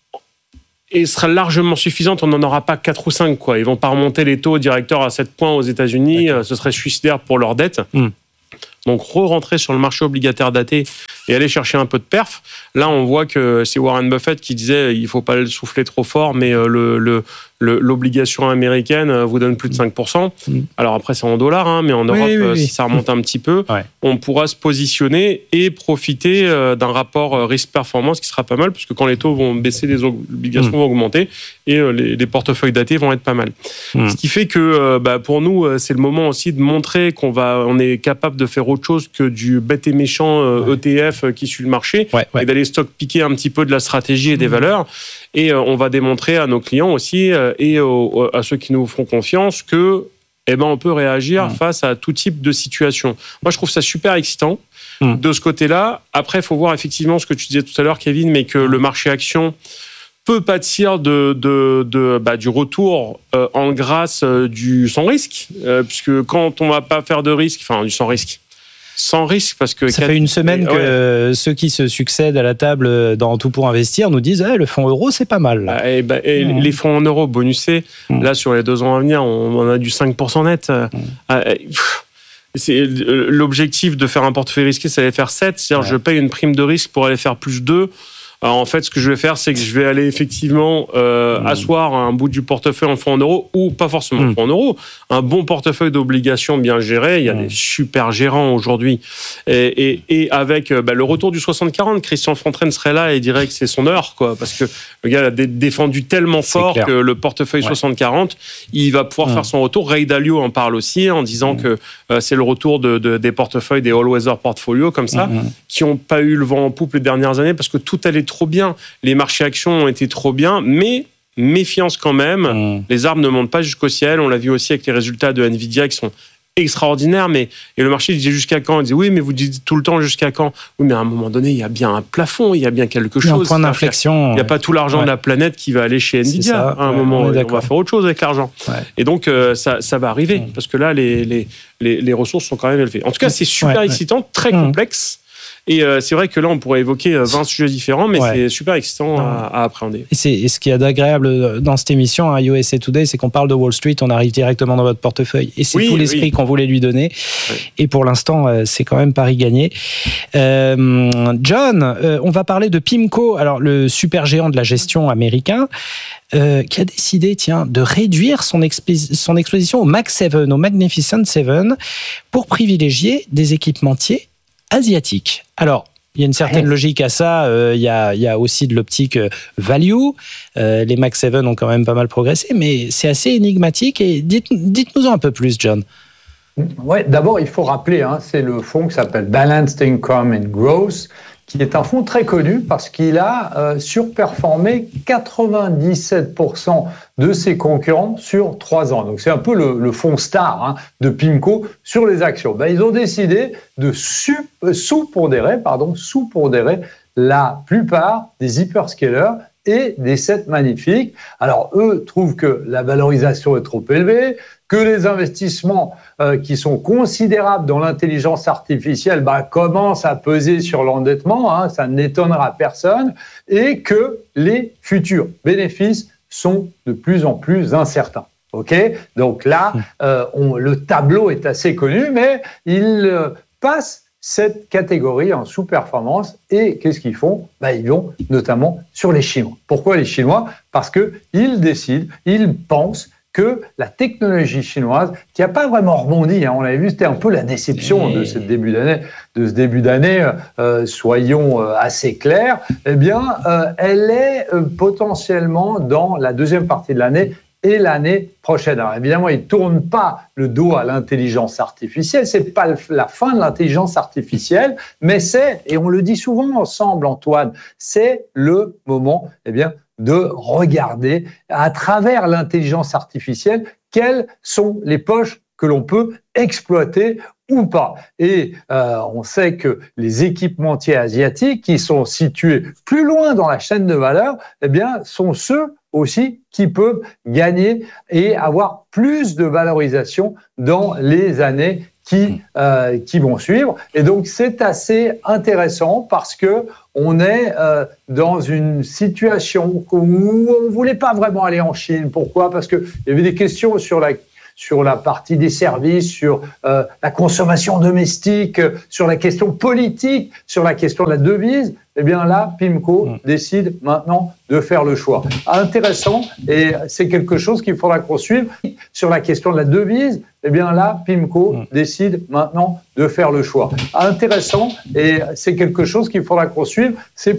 et sera largement suffisante. On n'en aura pas quatre ou cinq, quoi. Ils vont pas remonter les taux directeurs à sept points aux États-Unis. Okay. Ce serait suicidaire pour leur dette. Mm. Donc, re-rentrer sur le marché obligataire daté et aller chercher un peu de perf. Là, on voit que c'est Warren Buffett qui disait il ne faut pas le souffler trop fort, mais le, le, le, l'obligation américaine vous donne plus de cinq pour cent. Mmh. Alors après, c'est en dollars, hein, mais en Europe, oui, oui, oui. si ça remonte un petit peu, ouais. on pourra se positionner et profiter d'un rapport risque-performance qui sera pas mal, puisque quand les taux vont baisser, les obligations mmh. vont augmenter et les, les portefeuilles datés vont être pas mal. Mmh. Ce qui fait que bah, pour nous, c'est le moment aussi de montrer qu'on va, on est capable de faire autre chose que du bête et méchant euh, ouais. E T F qui suit le marché ouais, ouais. et d'aller stock piquer un petit peu de la stratégie et des mmh. valeurs. Et euh, on va démontrer à nos clients aussi euh, et aux, à ceux qui nous font confiance que eh ben, on peut réagir mmh. face à tout type de situation. Moi, je trouve ça super excitant mmh. de ce côté-là. Après, il faut voir effectivement ce que tu disais tout à l'heure, Kevin, mais que le marché action peut pâtir de, de, de, bah, du retour euh, en grâce euh, du sans risque, euh, puisque quand on ne va pas faire de risque, enfin du sans risque, sans risque, parce que... Ça fait une semaine que ouais. ceux qui se succèdent à la table dans Tout pour investir nous disent eh, le fonds euro, c'est pas mal. Bah, et bah, et mmh. Les fonds en euros bonusés, mmh. là, sur les deux ans à venir, on, on a du cinq pour cent net. Mmh. C'est, l'objectif de faire un portefeuille risqué, c'est d'aller faire sept. C'est-à-dire ouais. je paye une prime de risque pour aller faire plus deux. Alors en fait, ce que je vais faire, c'est que je vais aller effectivement euh, mmh. asseoir un bout du portefeuille en fonds en euros, ou pas forcément mmh. en fonds en euros, un bon portefeuille d'obligations bien géré. Il y a mmh. des super gérants aujourd'hui. Et, et, et avec bah, le retour du soixante quarante, Christian Fontraine serait là et dirait que c'est son heure, quoi, parce que le gars a dé- défendu tellement c'est fort clair. Que le portefeuille ouais. soixante quarante, il va pouvoir mmh. faire son retour. Ray Dalio en parle aussi en disant mmh. que euh, c'est le retour de, de, des portefeuilles, des all-weather portfolios comme ça, mmh. qui n'ont pas eu le vent en poupe les dernières années parce que tout allait trop bien. Les marchés actions ont été trop bien, mais méfiance quand même. Mmh. Les arbres ne montent pas jusqu'au ciel. On l'a vu aussi avec les résultats de Nvidia qui sont extraordinaires. Mais, et le marché disait jusqu'à quand ? Il disait oui, mais vous dites tout le temps jusqu'à quand ? Oui, mais à un moment donné, il y a bien un plafond, il y a bien quelque chose. Un point d'inflexion. Il n'y a pas tout l'argent ouais. de la planète qui va aller chez Nvidia. Ça, à un ouais, moment, on, on va faire autre chose avec l'argent. Ouais. Et donc, euh, ça, ça va arriver. Mmh. Parce que là, les, les, les, les ressources sont quand même élevées. En tout cas, c'est super ouais, excitant, ouais. très mmh. complexe. Et euh, c'est vrai que là, on pourrait évoquer vingt sujets différents, mais ouais. c'est super excitant à, à appréhender. Et, c'est, et ce qu'il y a d'agréable dans cette émission, à U S A Today, c'est qu'on parle de Wall Street, on arrive directement dans votre portefeuille. Et c'est oui, tout l'esprit oui. qu'on voulait lui donner. Oui. Et pour l'instant, c'est quand même pari gagné. Euh, John, euh, on va parler de PIMCO, alors le super géant de la gestion américain, euh, qui a décidé, tiens, de réduire son, expi- son exposition au Mag sept, au Magnificent sept, pour privilégier des équipementiers asiatiques. Alors, il y a une certaine logique à ça. Euh, il, y a, il y a aussi de l'optique value. Euh, les Mag sept ont quand même pas mal progressé, mais c'est assez énigmatique. Et dites, dites-nous-en un peu plus, John. Ouais, d'abord, il faut rappeler, hein, c'est le fonds qui s'appelle Balanced Income and Growth, qui est un fonds très connu parce qu'il a euh, surperformé quatre-vingt-dix-sept pour cent de ses concurrents sur trois ans. Donc c'est un peu le, le fonds star hein, de PIMCO sur les actions. Ben, ils ont décidé de su- sous-pondérer, pardon, sous-pondérer la plupart des hyperscalers et des sept magnifiques. Alors eux trouvent que la valorisation est trop élevée, que les investissements euh, qui sont considérables dans l'intelligence artificielle bah, commencent à peser sur l'endettement, hein, ça n'étonnera personne, et que les futurs bénéfices sont de plus en plus incertains. Okay ? Donc là, euh, on, le tableau est assez connu, mais il euh, passe cette catégorie en sous-performance. Et qu'est-ce qu'ils font ? Bah, ils vont notamment sur les Chinois. Pourquoi les Chinois ? Parce qu'ils décident, ils pensent que la technologie chinoise, qui n'a pas vraiment rebondi, hein, on l'avait vu, c'était un peu la déception de ce début d'année, de ce début d'année, euh, soyons euh, assez clairs, eh bien, euh, elle est euh, potentiellement dans la deuxième partie de l'année et l'année prochaine. Alors évidemment, ils ne tournent pas le dos à l'intelligence artificielle, ce n'est pas la fin de l'intelligence artificielle, mais c'est, et on le dit souvent ensemble, Antoine, c'est le moment, eh bien, de regarder à travers l'intelligence artificielle quelles sont les poches que l'on peut exploiter ou pas. Et euh, on sait que les équipementiers asiatiques qui sont situés plus loin dans la chaîne de valeur, eh bien, sont ceux aussi qui peuvent gagner et avoir plus de valorisation dans les années qui, euh, qui vont suivre. Et donc, c'est assez intéressant parce que on est euh, dans une situation où on ne voulait pas vraiment aller en Chine. Pourquoi ? Parce qu'il y avait des questions sur la, sur la partie des services, sur euh, la consommation domestique, sur la question politique, sur la question de la devise. Eh bien là, PIMCO mmh. décide maintenant de faire le choix. Intéressant, et c'est quelque chose qu'il faudra qu'on suive. Sur la question de la devise, eh bien là, PIMCO mmh. décide maintenant de faire le choix. Intéressant, et c'est quelque chose qu'il faudra qu'on suive. C'est